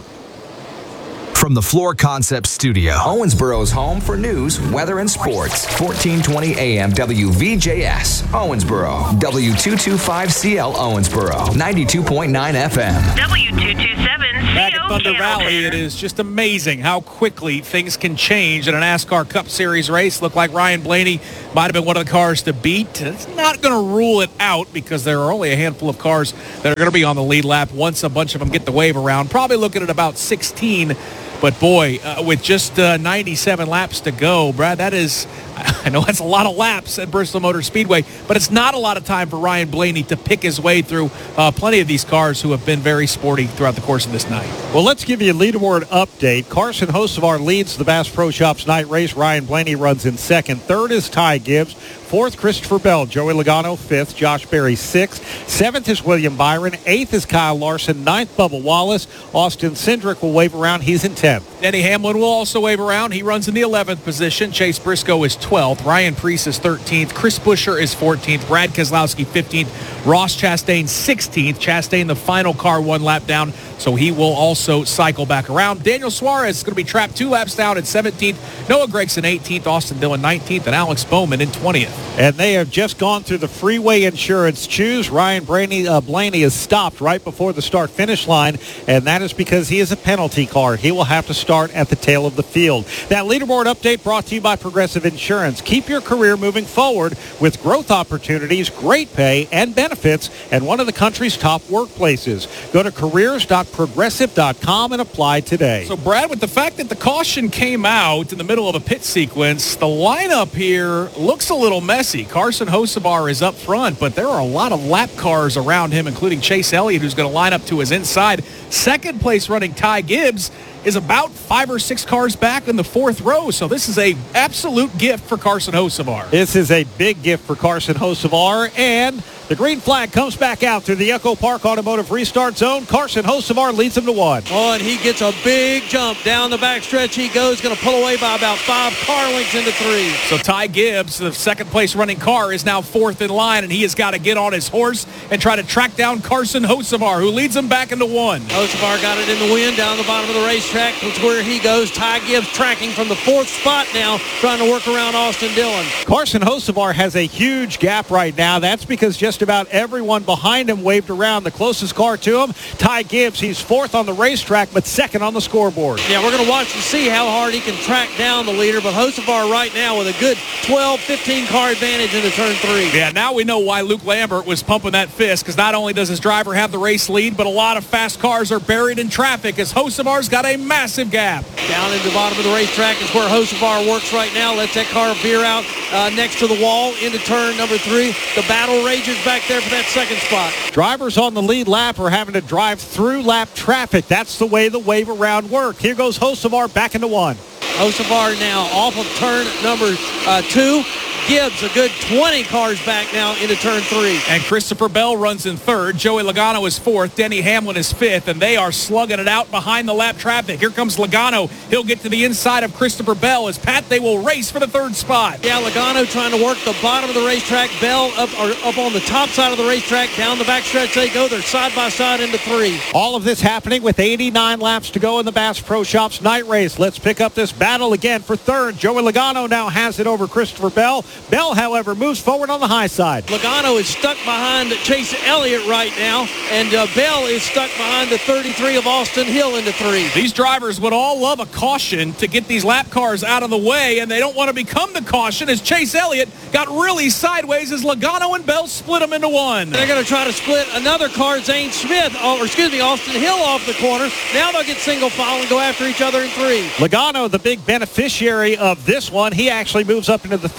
From the Floor Concepts studio, Owensboro's home for news, weather, and sports. fourteen twenty A M W V J S, Owensboro. W two twenty-five C L Owensboro, ninety-two point nine F M. W two twenty-seven Back at Thunder Valley, it is just amazing how quickly things can change in a NASCAR Cup Series race. Looked like Ryan Blaney might have been one of the cars to beat. It's not going to rule it out because there are only a handful of cars that are going to be on the lead lap once a bunch of them get the wave around. Probably looking at about sixteen. But, boy, uh, with just uh, ninety-seven laps to go, Brad, that is, I know that's a lot of laps at Bristol Motor Speedway, but it's not a lot of time for Ryan Blaney to pick his way through uh, plenty of these cars who have been very sporty throughout the course of this night. Well, let's give you a leaderboard update. Carson Hocevar leads the Bass Pro Shops night race. Ryan Blaney runs in second. Third is Ty Gibbs. Fourth, Christopher Bell. Joey Logano, fifth. Josh Berry, sixth. Seventh is William Byron. Eighth is Kyle Larson. Ninth, Bubba Wallace. Austin Cindric will wave around. He's in tenth. Denny Hamlin will also wave around. He runs in the eleventh position. Chase Briscoe is twelfth. Ryan Preece is thirteenth. Chris Buescher is fourteenth. Brad Keselowski, fifteenth. Ross Chastain, sixteenth. Chastain, the final car, one lap down, so he will also cycle back around. Daniel Suarez is going to be trapped two laps down at seventeenth. Noah Gragson, eighteenth. Austin Dillon, nineteenth. And Alex Bowman in twentieth. And they have just gone through the freeway insurance choose. Ryan Blaney, uh, Blaney is stopped right before the start-finish line, and that is because he is a penalty car. He will have to start at the tail of the field. That leaderboard update brought to you by Progressive Insurance. Keep your career moving forward with growth opportunities, great pay, and benefits, and one of the country's top workplaces. Go to careers dot progressive dot com and apply today. So, Brad, with the fact that the caution came out in the middle of a pit sequence, the lineup here looks a little messy. Carson Hocevar is up front, but there are a lot of lap cars around him, including Chase Elliott, who's going to line up to his inside. Second place running Ty Gibbs is about five or six cars back in the fourth row. So this is a absolute gift for Carson Hocevar. This is a big gift for Carson Hocevar, and the green flag comes back out through the Echo Park Automotive Restart Zone. Carson Hocevar leads him to one. Oh, and he gets a big jump down the backstretch. He goes, going to pull away by about five car lengths into three. So Ty Gibbs, the second place running car, is now fourth in line, and he has got to get on his horse and try to track down Carson Hocevar, who leads him back into one. Hocevar got it in the wind down the bottom of the racetrack. That's where he goes. Ty Gibbs tracking from the fourth spot now, trying to work around Austin Dillon. Carson Hocevar has a huge gap right now. That's because just about everyone behind him waved around. The closest car to him, Ty Gibbs, he's fourth on the racetrack, but second on the scoreboard. Yeah, we're going to watch and see how hard he can track down the leader, but Hocevar right now with a good twelve, fifteen car advantage into turn three. Yeah, now we know why Luke Lambert was pumping that fist, because not only does his driver have the race lead, but a lot of fast cars are buried in traffic as Hocevar's got a massive gap. Down into the bottom of the racetrack is where Hocevar works right now. Lets that car veer out uh, next to the wall into turn number three. The battle rages back there for that second spot. Drivers on the lead lap are having to drive through lap traffic. That's the way the wave around work. Here goes Hocevar back into one. Hocevar now off of turn number uh, two. Gibbs a good twenty cars back now into turn three. And Christopher Bell runs in third. Joey Logano is fourth. Denny Hamlin is fifth, and they are slugging it out behind the lap traffic. Here comes Logano. He'll get to the inside of Christopher Bell. As Pat, they will race for the third spot. Yeah, Logano trying to work the bottom of the racetrack. Bell up or up on the top side of the racetrack. Down the backstretch they go. They're side by side into three. All of this happening with eighty-nine laps to go in the Bass Pro Shops night race. Let's pick up this battle again for third. Joey Logano now has it over Christopher Bell. Bell, however, moves forward on the high side. Logano is stuck behind Chase Elliott right now, and uh, Bell is stuck behind the thirty-three of Austin Hill into three. These drivers would all love a caution to get these lap cars out of the way, and they don't want to become the caution as Chase Elliott got really sideways as Logano and Bell split them into one. They're going to try to split another car, Zane Smith, or excuse me, Austin Hill off the corner. Now they'll get single file and go after each other in three. Logano, the big beneficiary of this one, he actually moves up into the third spot.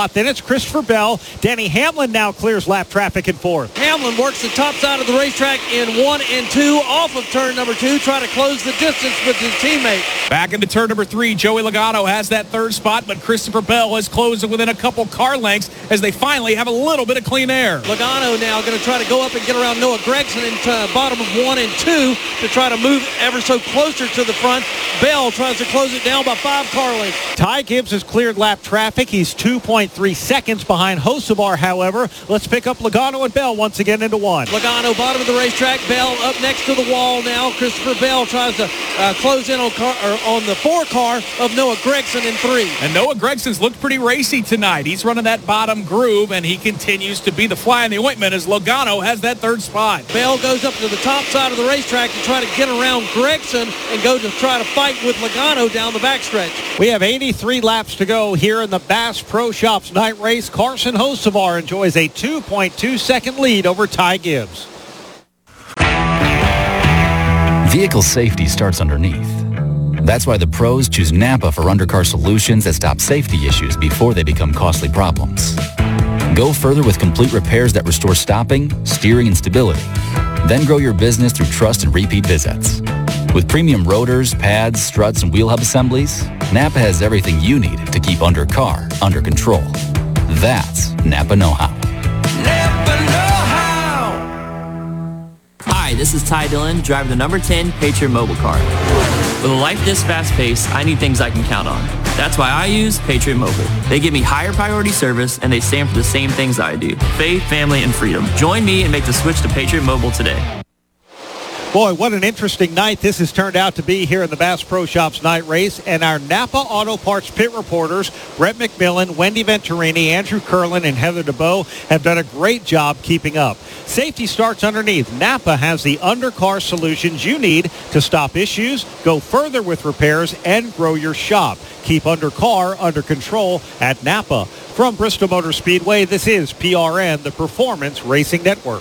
spot. Then it's Christopher Bell. Denny Hamlin now clears lap traffic in fourth. Hamlin works the top side of the racetrack in one and two off of turn number two, try to close the distance with his teammate. Back into turn number three, Joey Logano has that third spot, but Christopher Bell has closed it within a couple car lengths as they finally have a little bit of clean air. Logano now going to try to go up and get around Noah Gragson in uh, bottom of one and two to try to move ever so closer to the front. Bell tries to close it down by five car lengths. Ty Gibbs has cleared lap traffic. He's two point three seconds behind Hocevar, however. Let's pick up Logano and Bell once again into one. Logano bottom of the racetrack. Bell up next to the wall now. Christopher Bell tries to uh, close in on, car, or on the four car of Noah Gragson in three. And Noah Gregson's looked pretty racy tonight. He's running that bottom groove, and he continues to be the fly in the ointment as Logano has that third spot. Bell goes up to the top side of the racetrack to try to get around Gragson and go to try to fight with Logano down the backstretch. We have eighty-three laps to go here in the Bass Pro Shops night race. Carson Hocevar enjoys a two point two second lead over Ty Gibbs. Vehicle safety starts underneath. That's why the pros choose Napa for undercar solutions that stop safety issues before they become costly problems. Go further with complete repairs that restore stopping, steering, and stability. Then grow your business through trust and repeat visits. With premium rotors, pads, struts, and wheel hub assemblies, Napa has everything you need to keep undercar under control. That's Napa know-how. Napa know-how. Hi, this is Ty Dillon, driving the number ten Patriot Mobile car. With a life this fast-paced, I need things I can count on. That's why I use Patriot Mobile. They give me higher priority service, and they stand for the same things I do: faith, family, and freedom. Join me and make the switch to Patriot Mobile today. Boy, what an interesting night this has turned out to be here in the Bass Pro Shops night race. And our Napa Auto Parts pit reporters, Brett McMillan, Wendy Venturini, Andrew Curlin, and Heather DeBow have done a great job keeping up. Safety starts underneath. Napa has the undercar solutions you need to stop issues, go further with repairs, and grow your shop. Keep undercar under control at Napa. From Bristol Motor Speedway, this is P R N, the Performance Racing Network.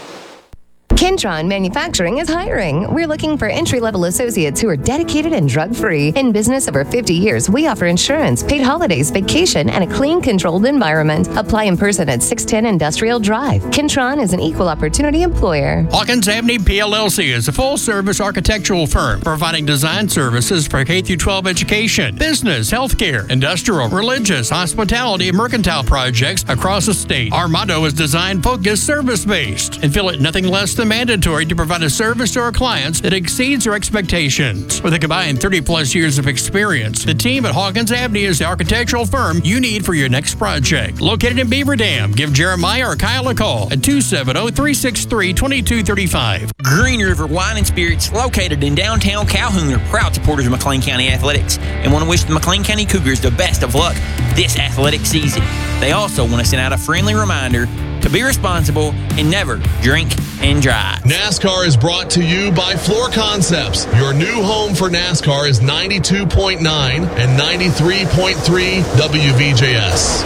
Kentron Manufacturing is hiring. We're looking for entry-level associates who are dedicated and drug-free. In business over fifty years, we offer insurance, paid holidays, vacation, and a clean, controlled environment. Apply in person at six ten Industrial Drive. Kentron is an equal opportunity employer. Hawkins Avenue P L L C is a full-service architectural firm providing design services for K through twelve education, business, healthcare, industrial, religious, hospitality, and mercantile projects across the state. Our motto is design-focused, service-based, and feel it nothing less than mandatory to provide a service to our clients that exceeds their expectations. With a combined thirty plus years of experience, the team at Hawkins Avenue is the architectural firm you need for your next project. Located in Beaver Dam, give Jeremiah or Kyle a call at two seven zero, three six three, two two three five. Green River Wine and Spirits, located in downtown Calhoun, are proud supporters of McLean County Athletics and want to wish the McLean County Cougars the best of luck this athletic season. They also want to send out a friendly reminder to be responsible and never drink and drive. NASCAR is brought to you by Floor Concepts. Your new home for NASCAR is ninety-two point nine and ninety-three point three W V J S.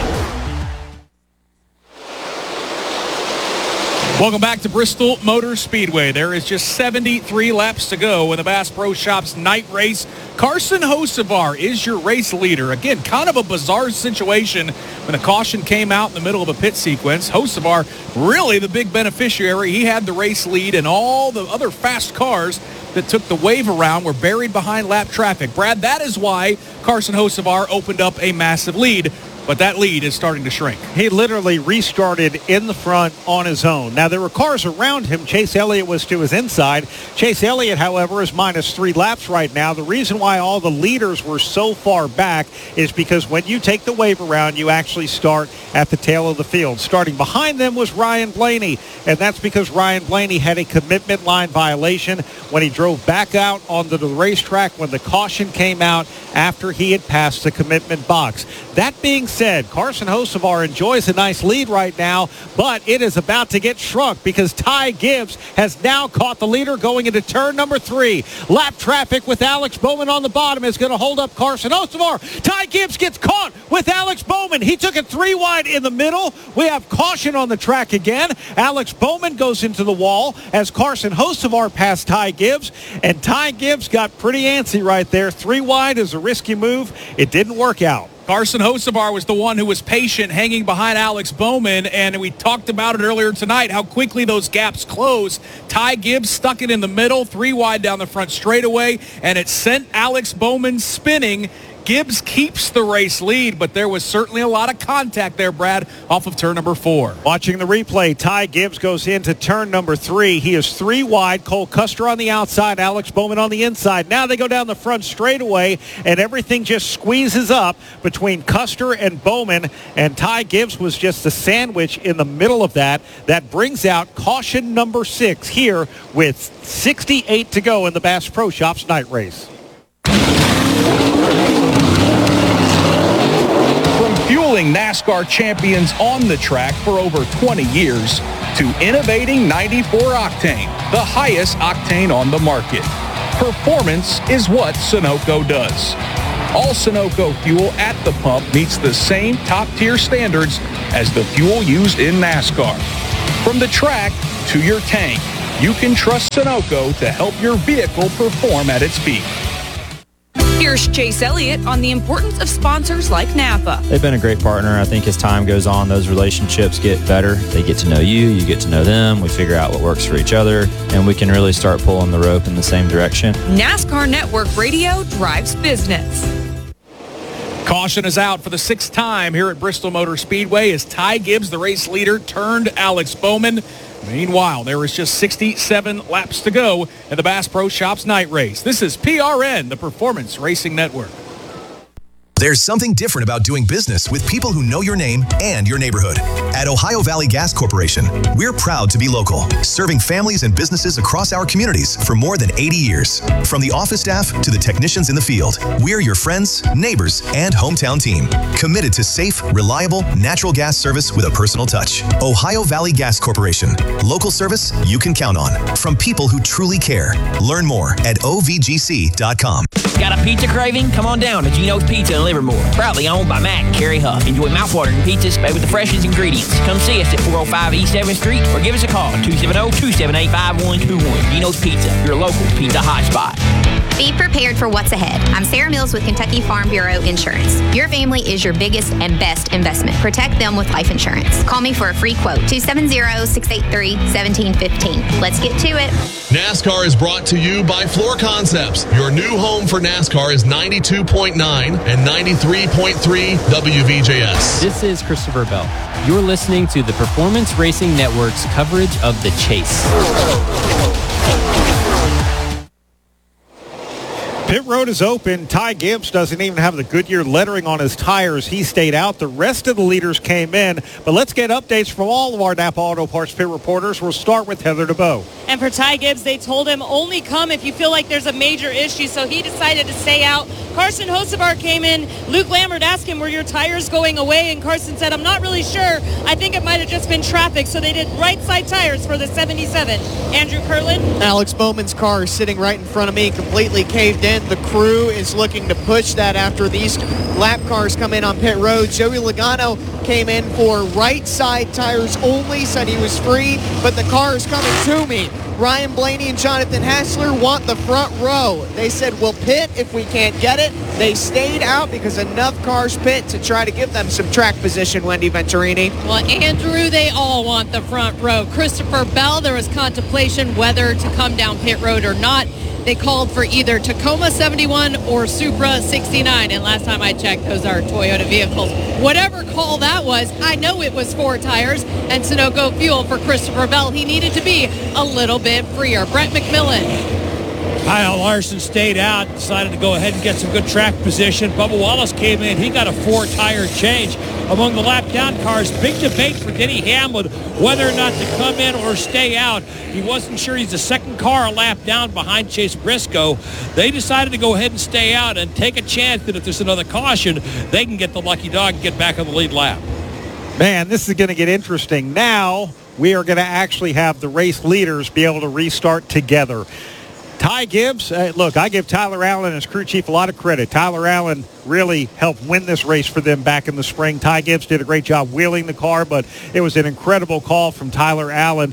Welcome back to Bristol Motor Speedway. There is just seventy-three laps to go in the Bass Pro Shops night race. Carson Hocevar is your race leader. Again, kind of a bizarre situation when the caution came out in the middle of a pit sequence. Hocevar, really the big beneficiary. He had the race lead, and all the other fast cars that took the wave around were buried behind lap traffic. Brad, that is why Carson Hocevar opened up a massive lead. But that lead is starting to shrink. He literally restarted in the front on his own. Now, there were cars around him. Chase Elliott was to his inside. Chase Elliott, however, is minus three laps right now. The reason why all the leaders were so far back is because when you take the wave around, you actually start at the tail of the field. Starting behind them was Ryan Blaney, and that's because Ryan Blaney had a commitment line violation when he drove back out onto the racetrack when the caution came out after he had passed the commitment box. That being said, Carson Hocevar enjoys a nice lead right now, but it is about to get shrunk because Ty Gibbs has now caught the leader going into turn number three. Lap traffic with Alex Bowman on the bottom is going to hold up Carson Hocevar. Ty Gibbs gets caught with Alex Bowman. He took it three wide in the middle. We have caution on the track again. Alex Bowman goes into the wall as Carson Hocevar passed Ty Gibbs, and Ty Gibbs got pretty antsy right there. Three wide is a risky move. It didn't work out. Carson Hocevar was the one who was patient, hanging behind Alex Bowman, and we talked about it earlier tonight, how quickly those gaps close. Ty Gibbs stuck it in the middle, three wide down the front straightaway, and it sent Alex Bowman spinning. Gibbs keeps the race lead, but there was certainly a lot of contact there, Brad, off of turn number four. Watching the replay, Ty Gibbs goes into turn number three. He is three wide. Cole Custer on the outside, Alex Bowman on the inside. Now they go down the front straightaway, and everything just squeezes up between Custer and Bowman, and Ty Gibbs was just a sandwich in the middle of that. That brings out caution number six here with sixty-eight to go in the Bass Pro Shops night race. Fueling NASCAR champions on the track for over twenty years to innovating ninety-four octane, the highest octane on the market. Performance is what Sunoco does. All Sunoco fuel at the pump meets the same top-tier standards as the fuel used in NASCAR. From the track to your tank, you can trust Sunoco to help your vehicle perform at its peak. Here's Chase Elliott on the importance of sponsors like Napa. They've been a great partner. I think as time goes on, those relationships get better. They get to know you, you get to know them. We figure out what works for each other, and we can really start pulling the rope in the same direction. NASCAR Network Radio drives business. Caution is out for the sixth time here at Bristol Motor Speedway as Ty Gibbs, the race leader, turned Alex Bowman. Meanwhile, there is just sixty-seven laps to go in the Bass Pro Shops night race. This is P R N, the Performance Racing Network. There's something different about doing business with people who know your name and your neighborhood. At Ohio Valley Gas Corporation, we're proud to be local, serving families and businesses across our communities for more than eighty years. From the office staff to the technicians in the field, we're your friends, neighbors, and hometown team. Committed to safe, reliable, natural gas service with a personal touch. Ohio Valley Gas Corporation. Local service you can count on. From people who truly care. Learn more at O V G C dot com. Got a pizza craving? Come on down to Gino's Pizza in Livermore. Proudly owned by Matt and Carrie Huff. Enjoy mouthwatering pizzas made with the freshest ingredients. Come see us at four oh five East seventh Street or give us a call at two seven zero, two seven eight, five one two one. Gino's Pizza, your local pizza hotspot. Be prepared for what's ahead. I'm Sarah Mills with Kentucky Farm Bureau Insurance. Your family is your biggest and best investment. Protect them with life insurance. Call me for a free quote, two seven zero, six eight three, one seven one five. Let's get to it. NASCAR is brought to you by Floor Concepts. Your new home for NASCAR is ninety-two point nine and ninety-three point three W V J S. This is Christopher Bell. You're listening to the Performance Racing Network's coverage of the Chase. Pit road is open. Ty Gibbs doesn't even have the Goodyear lettering on his tires. He stayed out. The rest of the leaders came in. But let's get updates from all of our Napa Auto Parts pit reporters. We'll start with Heather DeBow. And for Ty Gibbs, they told him only come if you feel like there's a major issue, so he decided to stay out. Carson Hocevar came in. Luke Lambert asked him, were your tires going away? And Carson said, I'm not really sure. I think it might have just been traffic, so they did right side tires for the seventy-seven. Andrew Kirtland. Alex Bowman's car is sitting right in front of me, completely caved in. The crew is looking to push that after these lap cars come in on pit road. Joey Logano came in for right side tires only, said he was free, but the car is coming to me. Ryan Blaney and Jonathan Hassler want the front row. They said, we'll pit if we can't get it. They stayed out because enough cars pit to try to give them some track position, Wendy Venturini. Well, Andrew, they all want the front row. Christopher Bell, there was contemplation whether to come down pit road or not. They called for either Tacoma seventy-one or Supra sixty-nine. And last time I checked, those are Toyota vehicles. Whatever call that was, I know it was four tires and Sunoco fuel for Christopher Bell. He needed to be a little bit freer. Brett McMillan. Kyle Larson stayed out, decided to go ahead and get some good track position. Bubba Wallace came in. He got a four-tire change. Among the lap-down cars, big debate for Denny Hamlin whether or not to come in or stay out. He wasn't sure. He's the second car a lap down behind Chase Briscoe. They decided to go ahead and stay out and take a chance that if there's another caution, they can get the lucky dog and get back on the lead lap. Man, this is going to get interesting. Now we are going to actually have the race leaders be able to restart together. Ty Gibbs, uh, look, I give Tyler Allen and his crew chief a lot of credit. Tyler Allen really helped win this race for them back in the spring. Ty Gibbs did a great job wheeling the car, but it was an incredible call from Tyler Allen.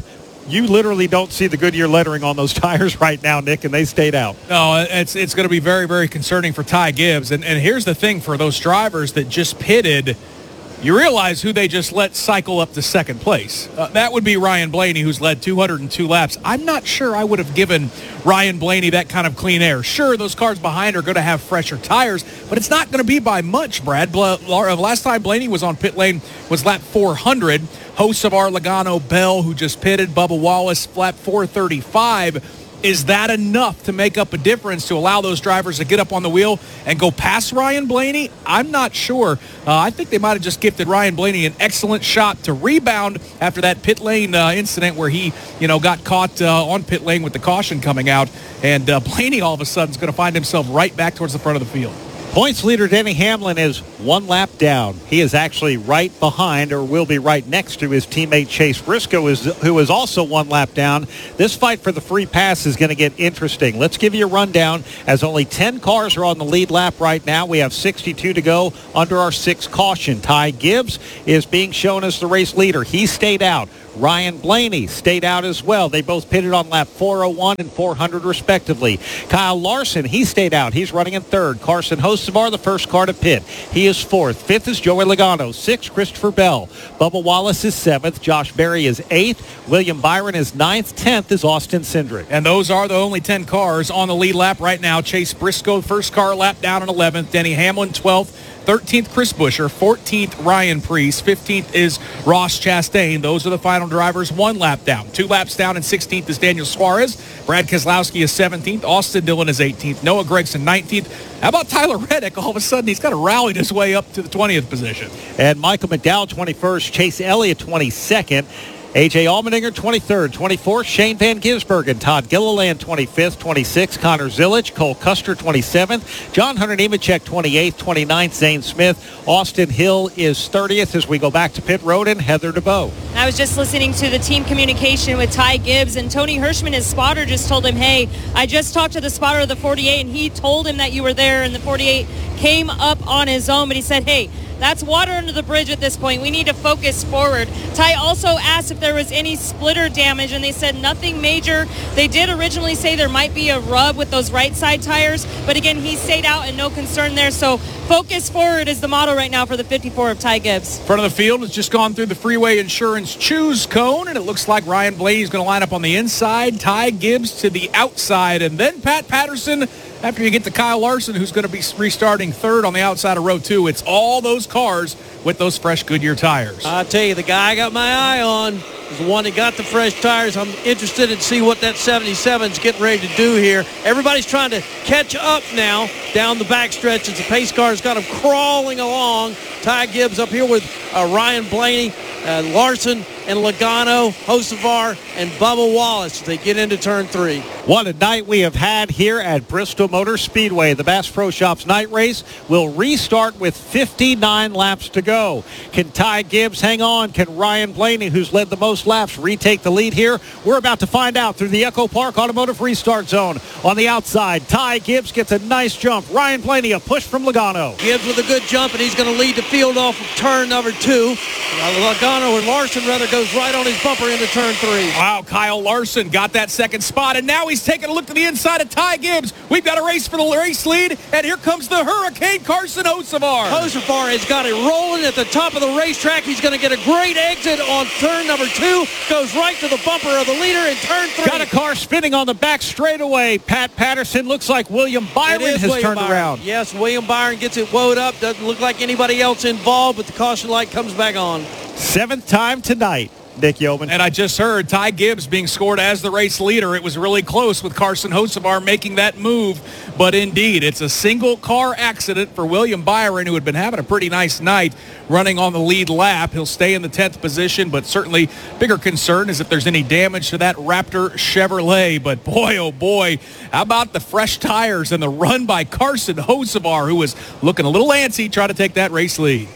You literally don't see the Goodyear lettering on those tires right now, Nick, and they stayed out. No, it's it's going to be very, very concerning for Ty Gibbs. And, and here's the thing for those drivers that just pitted, you realize who they just let cycle up to second place. Uh, that would be Ryan Blaney, who's led two hundred two laps. I'm not sure I would have given Ryan Blaney that kind of clean air. Sure, those cars behind are going to have fresher tires, but it's not going to be by much, Brad. Last time Blaney was on pit lane was lap four hundred. Hosts of our Logano, Bell, who just pitted, Bubba Wallace, lap four thirty-five. Is that enough to make up a difference to allow those drivers to get up on the wheel and go past Ryan Blaney? I'm not sure. Uh, I think they might have just gifted Ryan Blaney an excellent shot to rebound after that pit lane uh, incident where he, you know, got caught uh, on pit lane with the caution coming out. And uh, Blaney all of a sudden is going to find himself right back towards the front of the field. Points leader Denny Hamlin is one lap down. He is actually right behind, or will be right next to, his teammate Chase Briscoe, is, who is also one lap down. This fight for the free pass is going to get interesting. Let's give you a rundown, as only ten cars are on the lead lap right now. We have sixty-two to go under our sixth caution. Ty Gibbs is being shown as the race leader. He stayed out. Ryan Blaney stayed out as well. They both pitted on lap four oh one and four hundred respectively. Kyle Larson, he stayed out. He's running in third. Carson Hocevar, the first car to pit. He is fourth. Fifth is Joey Logano. Sixth, Christopher Bell. Bubba Wallace is seventh. Josh Berry is eighth. William Byron is ninth. Tenth is Austin Cindric. And those are the only ten cars on the lead lap right now. Chase Briscoe, first car lap down in eleventh. Denny Hamlin, twelfth. thirteenth, Chris Buescher. fourteenth, Ryan Preece. fifteenth is Ross Chastain. Those are the final drivers, one lap down. Two laps down, and sixteenth is Daniel Suarez. Brad Keselowski is seventeenth. Austin Dillon is eighteenth. Noah Gragson, nineteenth. How about Tyler Reddick? All of a sudden, he's kind of rallied his way up to the twentieth position. And Michael McDowell, twenty-first. Chase Elliott, twenty-second. A J Allmendinger, twenty-third. twenty-fourth, Shane Van Gisbergen. Todd Gilliland, twenty-fifth. twenty-sixth, Connor Zilic. Cole Custer, twenty-seventh. John Hunter Nemechek, twenty-eighth. twenty-ninth, Zane Smith. Austin Hill is thirtieth as we go back to pit road, and Heather DeBow. I was just listening to the team communication with Ty Gibbs, and Tony Hirschman, his spotter, just told him, hey, I just talked to the spotter of the forty-eight, and he told him that you were there, and the forty-eight came up on his own, but he said, hey, that's water under the bridge at this point. We need to focus forward. Ty also asked if there was any splitter damage, and they said nothing major. They did originally say there might be a rub with those right side tires, but again, he stayed out and no concern there. So focus forward is the motto right now for the fifty-four of Ty Gibbs. Front of the field has just gone through the Freeway Insurance Choose cone, and it looks like Ryan Blaney is going to line up on the inside, Ty Gibbs to the outside, and then Pat Patterson. After you get to Kyle Larson, who's going to be restarting third on the outside of row two. It's all those cars with those fresh Goodyear tires. I tell you, the guy I got my eye on is the one that got the fresh tires. I'm interested in see what that seventy-seven's getting ready to do here. Everybody's trying to catch up now down the backstretch as the pace car's got them crawling along. Ty Gibbs up here with uh, Ryan Blaney, uh, Larson, and Logano, Hocevar, and Bubba Wallace. They get into turn three. What a night we have had here at Bristol Motor Speedway. The Bass Pro Shops night race will restart with fifty-nine laps to go. Can Ty Gibbs hang on? Can Ryan Blaney, who's led the most laps, retake the lead here? We're about to find out through the Echo Park Automotive Restart Zone. On the outside, Ty Gibbs gets a nice jump. Ryan Blaney, a push from Logano. Gibbs with a good jump, and he's going to lead the field off of turn number two. Uh, Logano, or Larson rather, goes right on his bumper into turn three. Wow, Kyle Larson got that second spot, and now he's taking a look to the inside of Ty Gibbs. We've got a race for the race lead, and here comes the Hurricane Carson Hocevar. Hocevar has got it rolling at the top of the racetrack. He's going to get a great exit on turn number two. Goes right to the bumper of the leader in turn three. Got a car spinning on the back straightaway. Pat Patterson, looks like William Byron has William turned Byron. around. Yes, William Byron gets it woed up. Doesn't look like anybody else involved, but the caution light comes back on. Seventh time tonight. Nick Yeoman. And I just heard Ty Gibbs being scored as the race leader. It was really close with Carson Hocevar making that move. But indeed, it's a single car accident for William Byron, who had been having a pretty nice night running on the lead lap. He'll stay in the tenth position, but certainly bigger concern is if there's any damage to that Raptor Chevrolet. But boy, oh boy, how about the fresh tires and the run by Carson Hocevar, who was looking a little antsy trying to take that race lead.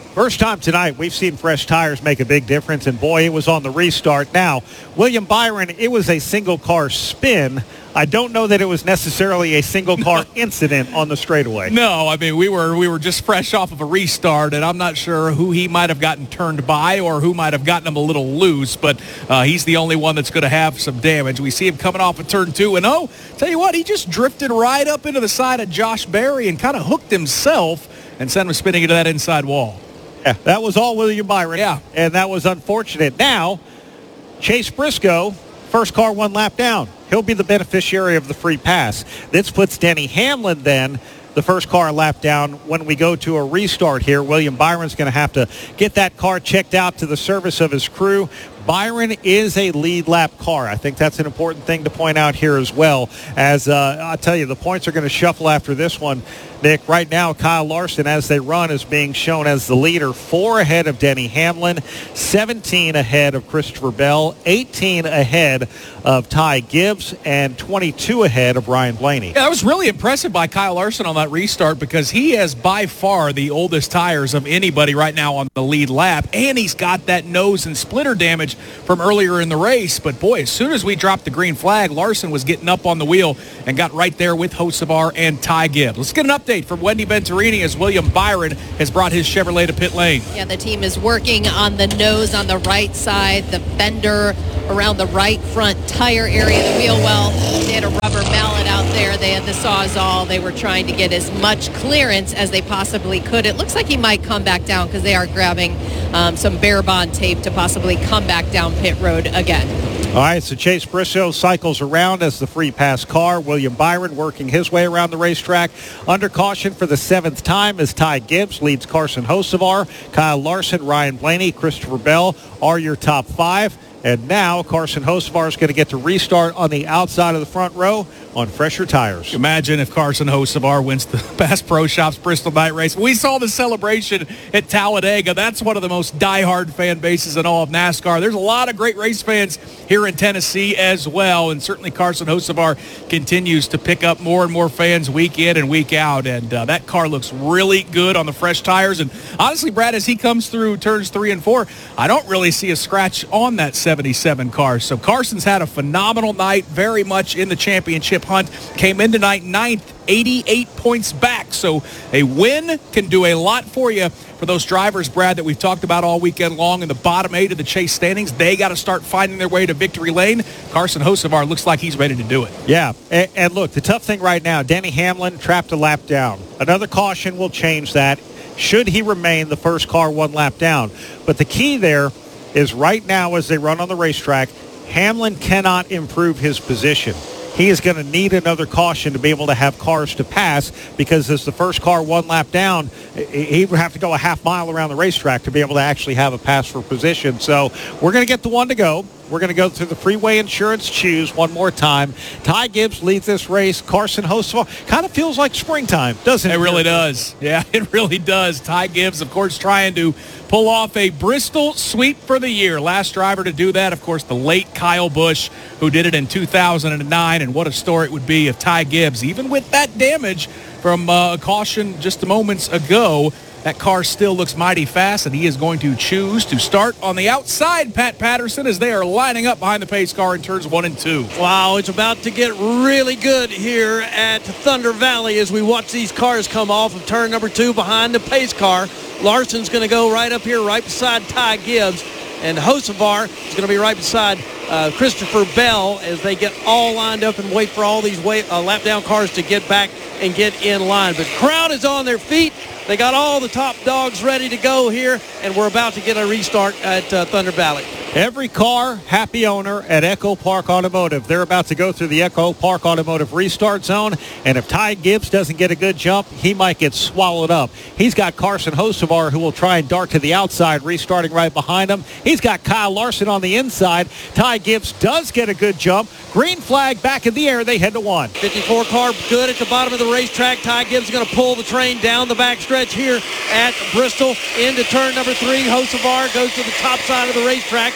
First time tonight, we've seen fresh tires make a big difference, and boy, it was on the restart. Now, William Byron, it was a single-car spin. I don't know that it was necessarily a single-car incident on the straightaway. No, I mean, we were we were just fresh off of a restart, and I'm not sure who he might have gotten turned by or who might have gotten him a little loose, but uh, he's the only one that's going to have some damage. We see him coming off of turn two, and oh, tell you what, he just drifted right up into the side of Josh Berry and kind of hooked himself and sent him spinning into that inside wall. Yeah, that was all William Byron. Yeah. And that was unfortunate. Now, Chase Briscoe, first car one lap down. He'll be the beneficiary of the free pass. This puts Denny Hamlin then the first car lap down when we go to a restart here. William Byron's going to have to get that car checked out to the service of his crew. Byron is a lead lap car. I think that's an important thing to point out here as well. As uh, I'll tell you, the points are going to shuffle after this one. Nick, right now, Kyle Larson, as they run, is being shown as the leader. Four ahead of Denny Hamlin, seventeen ahead of Christopher Bell, eighteen ahead of Ty Gibbs, and twenty-two ahead of Ryan Blaney. Yeah, I was really impressive by Kyle Larson on that restart because he has by far the oldest tires of anybody right now on the lead lap, and he's got that nose and splitter damage from earlier in the race. But boy, as soon as we dropped the green flag, Larson was getting up on the wheel and got right there with Hocevar and Ty Gibbs. Let's get an update from Wendy Venturini as William Byron has brought his Chevrolet to pit lane. Yeah, the team is working on the nose on the right side, the fender around the right front tire area, the wheel well. They had a rubber mallet out there. They had the Sawzall. They were trying to get as much clearance as they possibly could. It looks like he might come back down because they are grabbing um, some bare bond tape to possibly come back down pit road again. All right, so Chase Briscoe cycles around as the free pass car. William Byron working his way around the racetrack. Under caution for the seventh time as Ty Gibbs leads Carson Hocevar. Kyle Larson, Ryan Blaney, Christopher Bell are your top five. And now Carson Hocevar is going to get to restart on the outside of the front row on fresher tires. Imagine if Carson Hocevar wins the Bass Pro Shops Bristol Night Race. We saw the celebration at Talladega. That's one of the most diehard fan bases in all of NASCAR. There's a lot of great race fans here in Tennessee as well, and certainly Carson Hocevar continues to pick up more and more fans week in and week out, and uh, that car looks really good on the fresh tires. And honestly, Brad, as he comes through turns three and four, I don't really see a scratch on that seventy-seven car. So Carson's had a phenomenal night, very much in the championship hunt. Came in tonight ninth, eighty-eight points back. So a win can do a lot for you for those drivers, Brad, that we've talked about all weekend long in the bottom eight of the Chase standings. They got to start finding their way to victory lane. Carson Hocevar looks like he's ready to do it. Yeah, and, and look, the tough thing right now, Denny Hamlin trapped a lap down. Another caution will change that should he remain the first car one lap down. But the key there is right now as they run on the racetrack, Hamlin cannot improve his position. He is going to need another caution to be able to have cars to pass because as the first car one lap down, he would have to go a half mile around the racetrack to be able to actually have a pass for position. So we're going to get the one to go. We're going to go through the Freeway Insurance Choose one more time. Ty Gibbs leads this race. Carson Hocevar kind of feels like springtime, doesn't it? It really does. Yeah, it really does. Ty Gibbs, of course, trying to pull off a Bristol sweep for the year. Last driver to do that, of course, the late Kyle Busch, who did it in two thousand nine. And what a story it would be if Ty Gibbs, even with that damage from uh, a caution just moments ago, that car still looks mighty fast, and he is going to choose to start on the outside, Pat Patterson, as they are lining up behind the pace car in turns one and two. Wow, it's about to get really good here at Thunder Valley as we watch these cars come off of turn number two behind the pace car. Larson's going to go right up here, right beside Ty Gibbs, and Hocevar is going to be right beside uh, Christopher Bell as they get all lined up and wait for all these wait, uh, lap-down cars to get back and get in line. But crowd is on their feet. They got all the top dogs ready to go here, and we're about to get a restart at uh, Thunder Valley. Every car, happy owner at Echo Park Automotive. They're about to go through the Echo Park Automotive restart zone, and if Ty Gibbs doesn't get a good jump, he might get swallowed up. He's got Carson Hocevar, who will try and dart to the outside, restarting right behind him. He's got Kyle Larson on the inside. Ty Gibbs does get a good jump. Green flag back in the air. They head to one. fifty-four car good at the bottom of the racetrack. Ty Gibbs is going to pull the train down the backstretch here at Bristol into turn number three. Hocevar goes to the top side of the racetrack.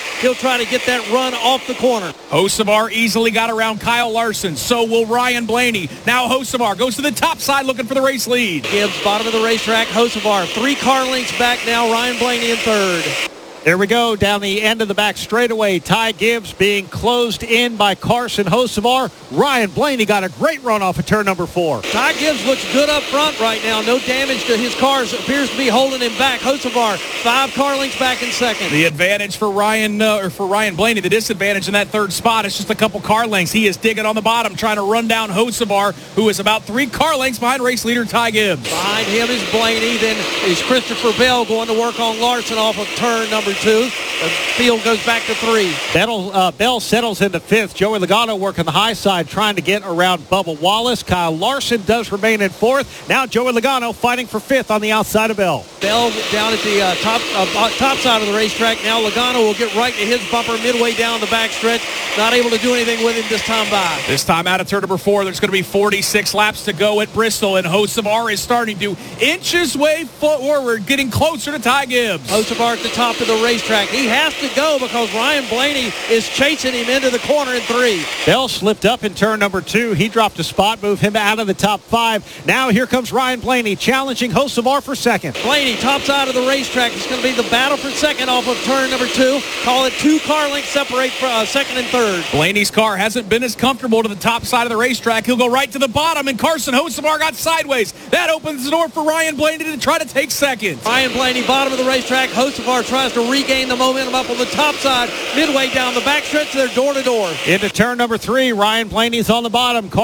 he'll try to get that run off the corner. Hocevar easily got around Kyle Larson. So will Ryan Blaney. Now Hocevar goes to the top side looking for the race lead. Gibbs, bottom of the racetrack. Hocevar, three car lengths back now. Ryan Blaney in third. There we go, down the end of the back straightaway. Ty Gibbs being closed in by Carson Hocevar. Ryan Blaney got a great run off of turn number four. Ty Gibbs looks good up front right now. No damage to his cars. Appears to be holding him back. Hocevar, five car lengths back in second. The advantage for Ryan uh, or for Ryan Blaney, the disadvantage in that third spot is just a couple car lengths. He is digging on the bottom, trying to run down Hocevar, who is about three car lengths behind race leader Ty Gibbs. Behind him is Blaney. Then is Christopher Bell going to work on Larson off of turn number two. The field goes back to three. Bell, uh, Bell settles into fifth. Joey Logano working the high side, trying to get around Bubba Wallace. Kyle Larson does remain in fourth. Now Joey Logano fighting for fifth on the outside of Bell. Bell down at the uh, top uh, top side of the racetrack. Now Logano will get right to his bumper midway down the backstretch. Not able to do anything with him this time by. This time out of turn number four, there's going to be forty-six laps to go at Bristol, and Hocevar is starting to inch his way forward, getting closer to Ty Gibbs. Hocevar at the top of the racetrack. He has to go because Ryan Blaney is chasing him into the corner in three. Bell slipped up in turn number two. He dropped a spot, moved him out of the top five. Now here comes Ryan Blaney challenging Hocevar for second. Blaney, top side of the racetrack. It's going to be the battle for second off of turn number two. Call it two car lengths separate for uh, second and third. Blaney's car hasn't been as comfortable to the top side of the racetrack. He'll go right to the bottom, and Carson Hocevar got sideways. That opens the door for Ryan Blaney to try to take second. Ryan Blaney, bottom of the racetrack. Hocevar tries to regain the momentum up on the top side, midway down the backstretch. They're door to door. Into turn number three, Ryan Blaney's on the bottom.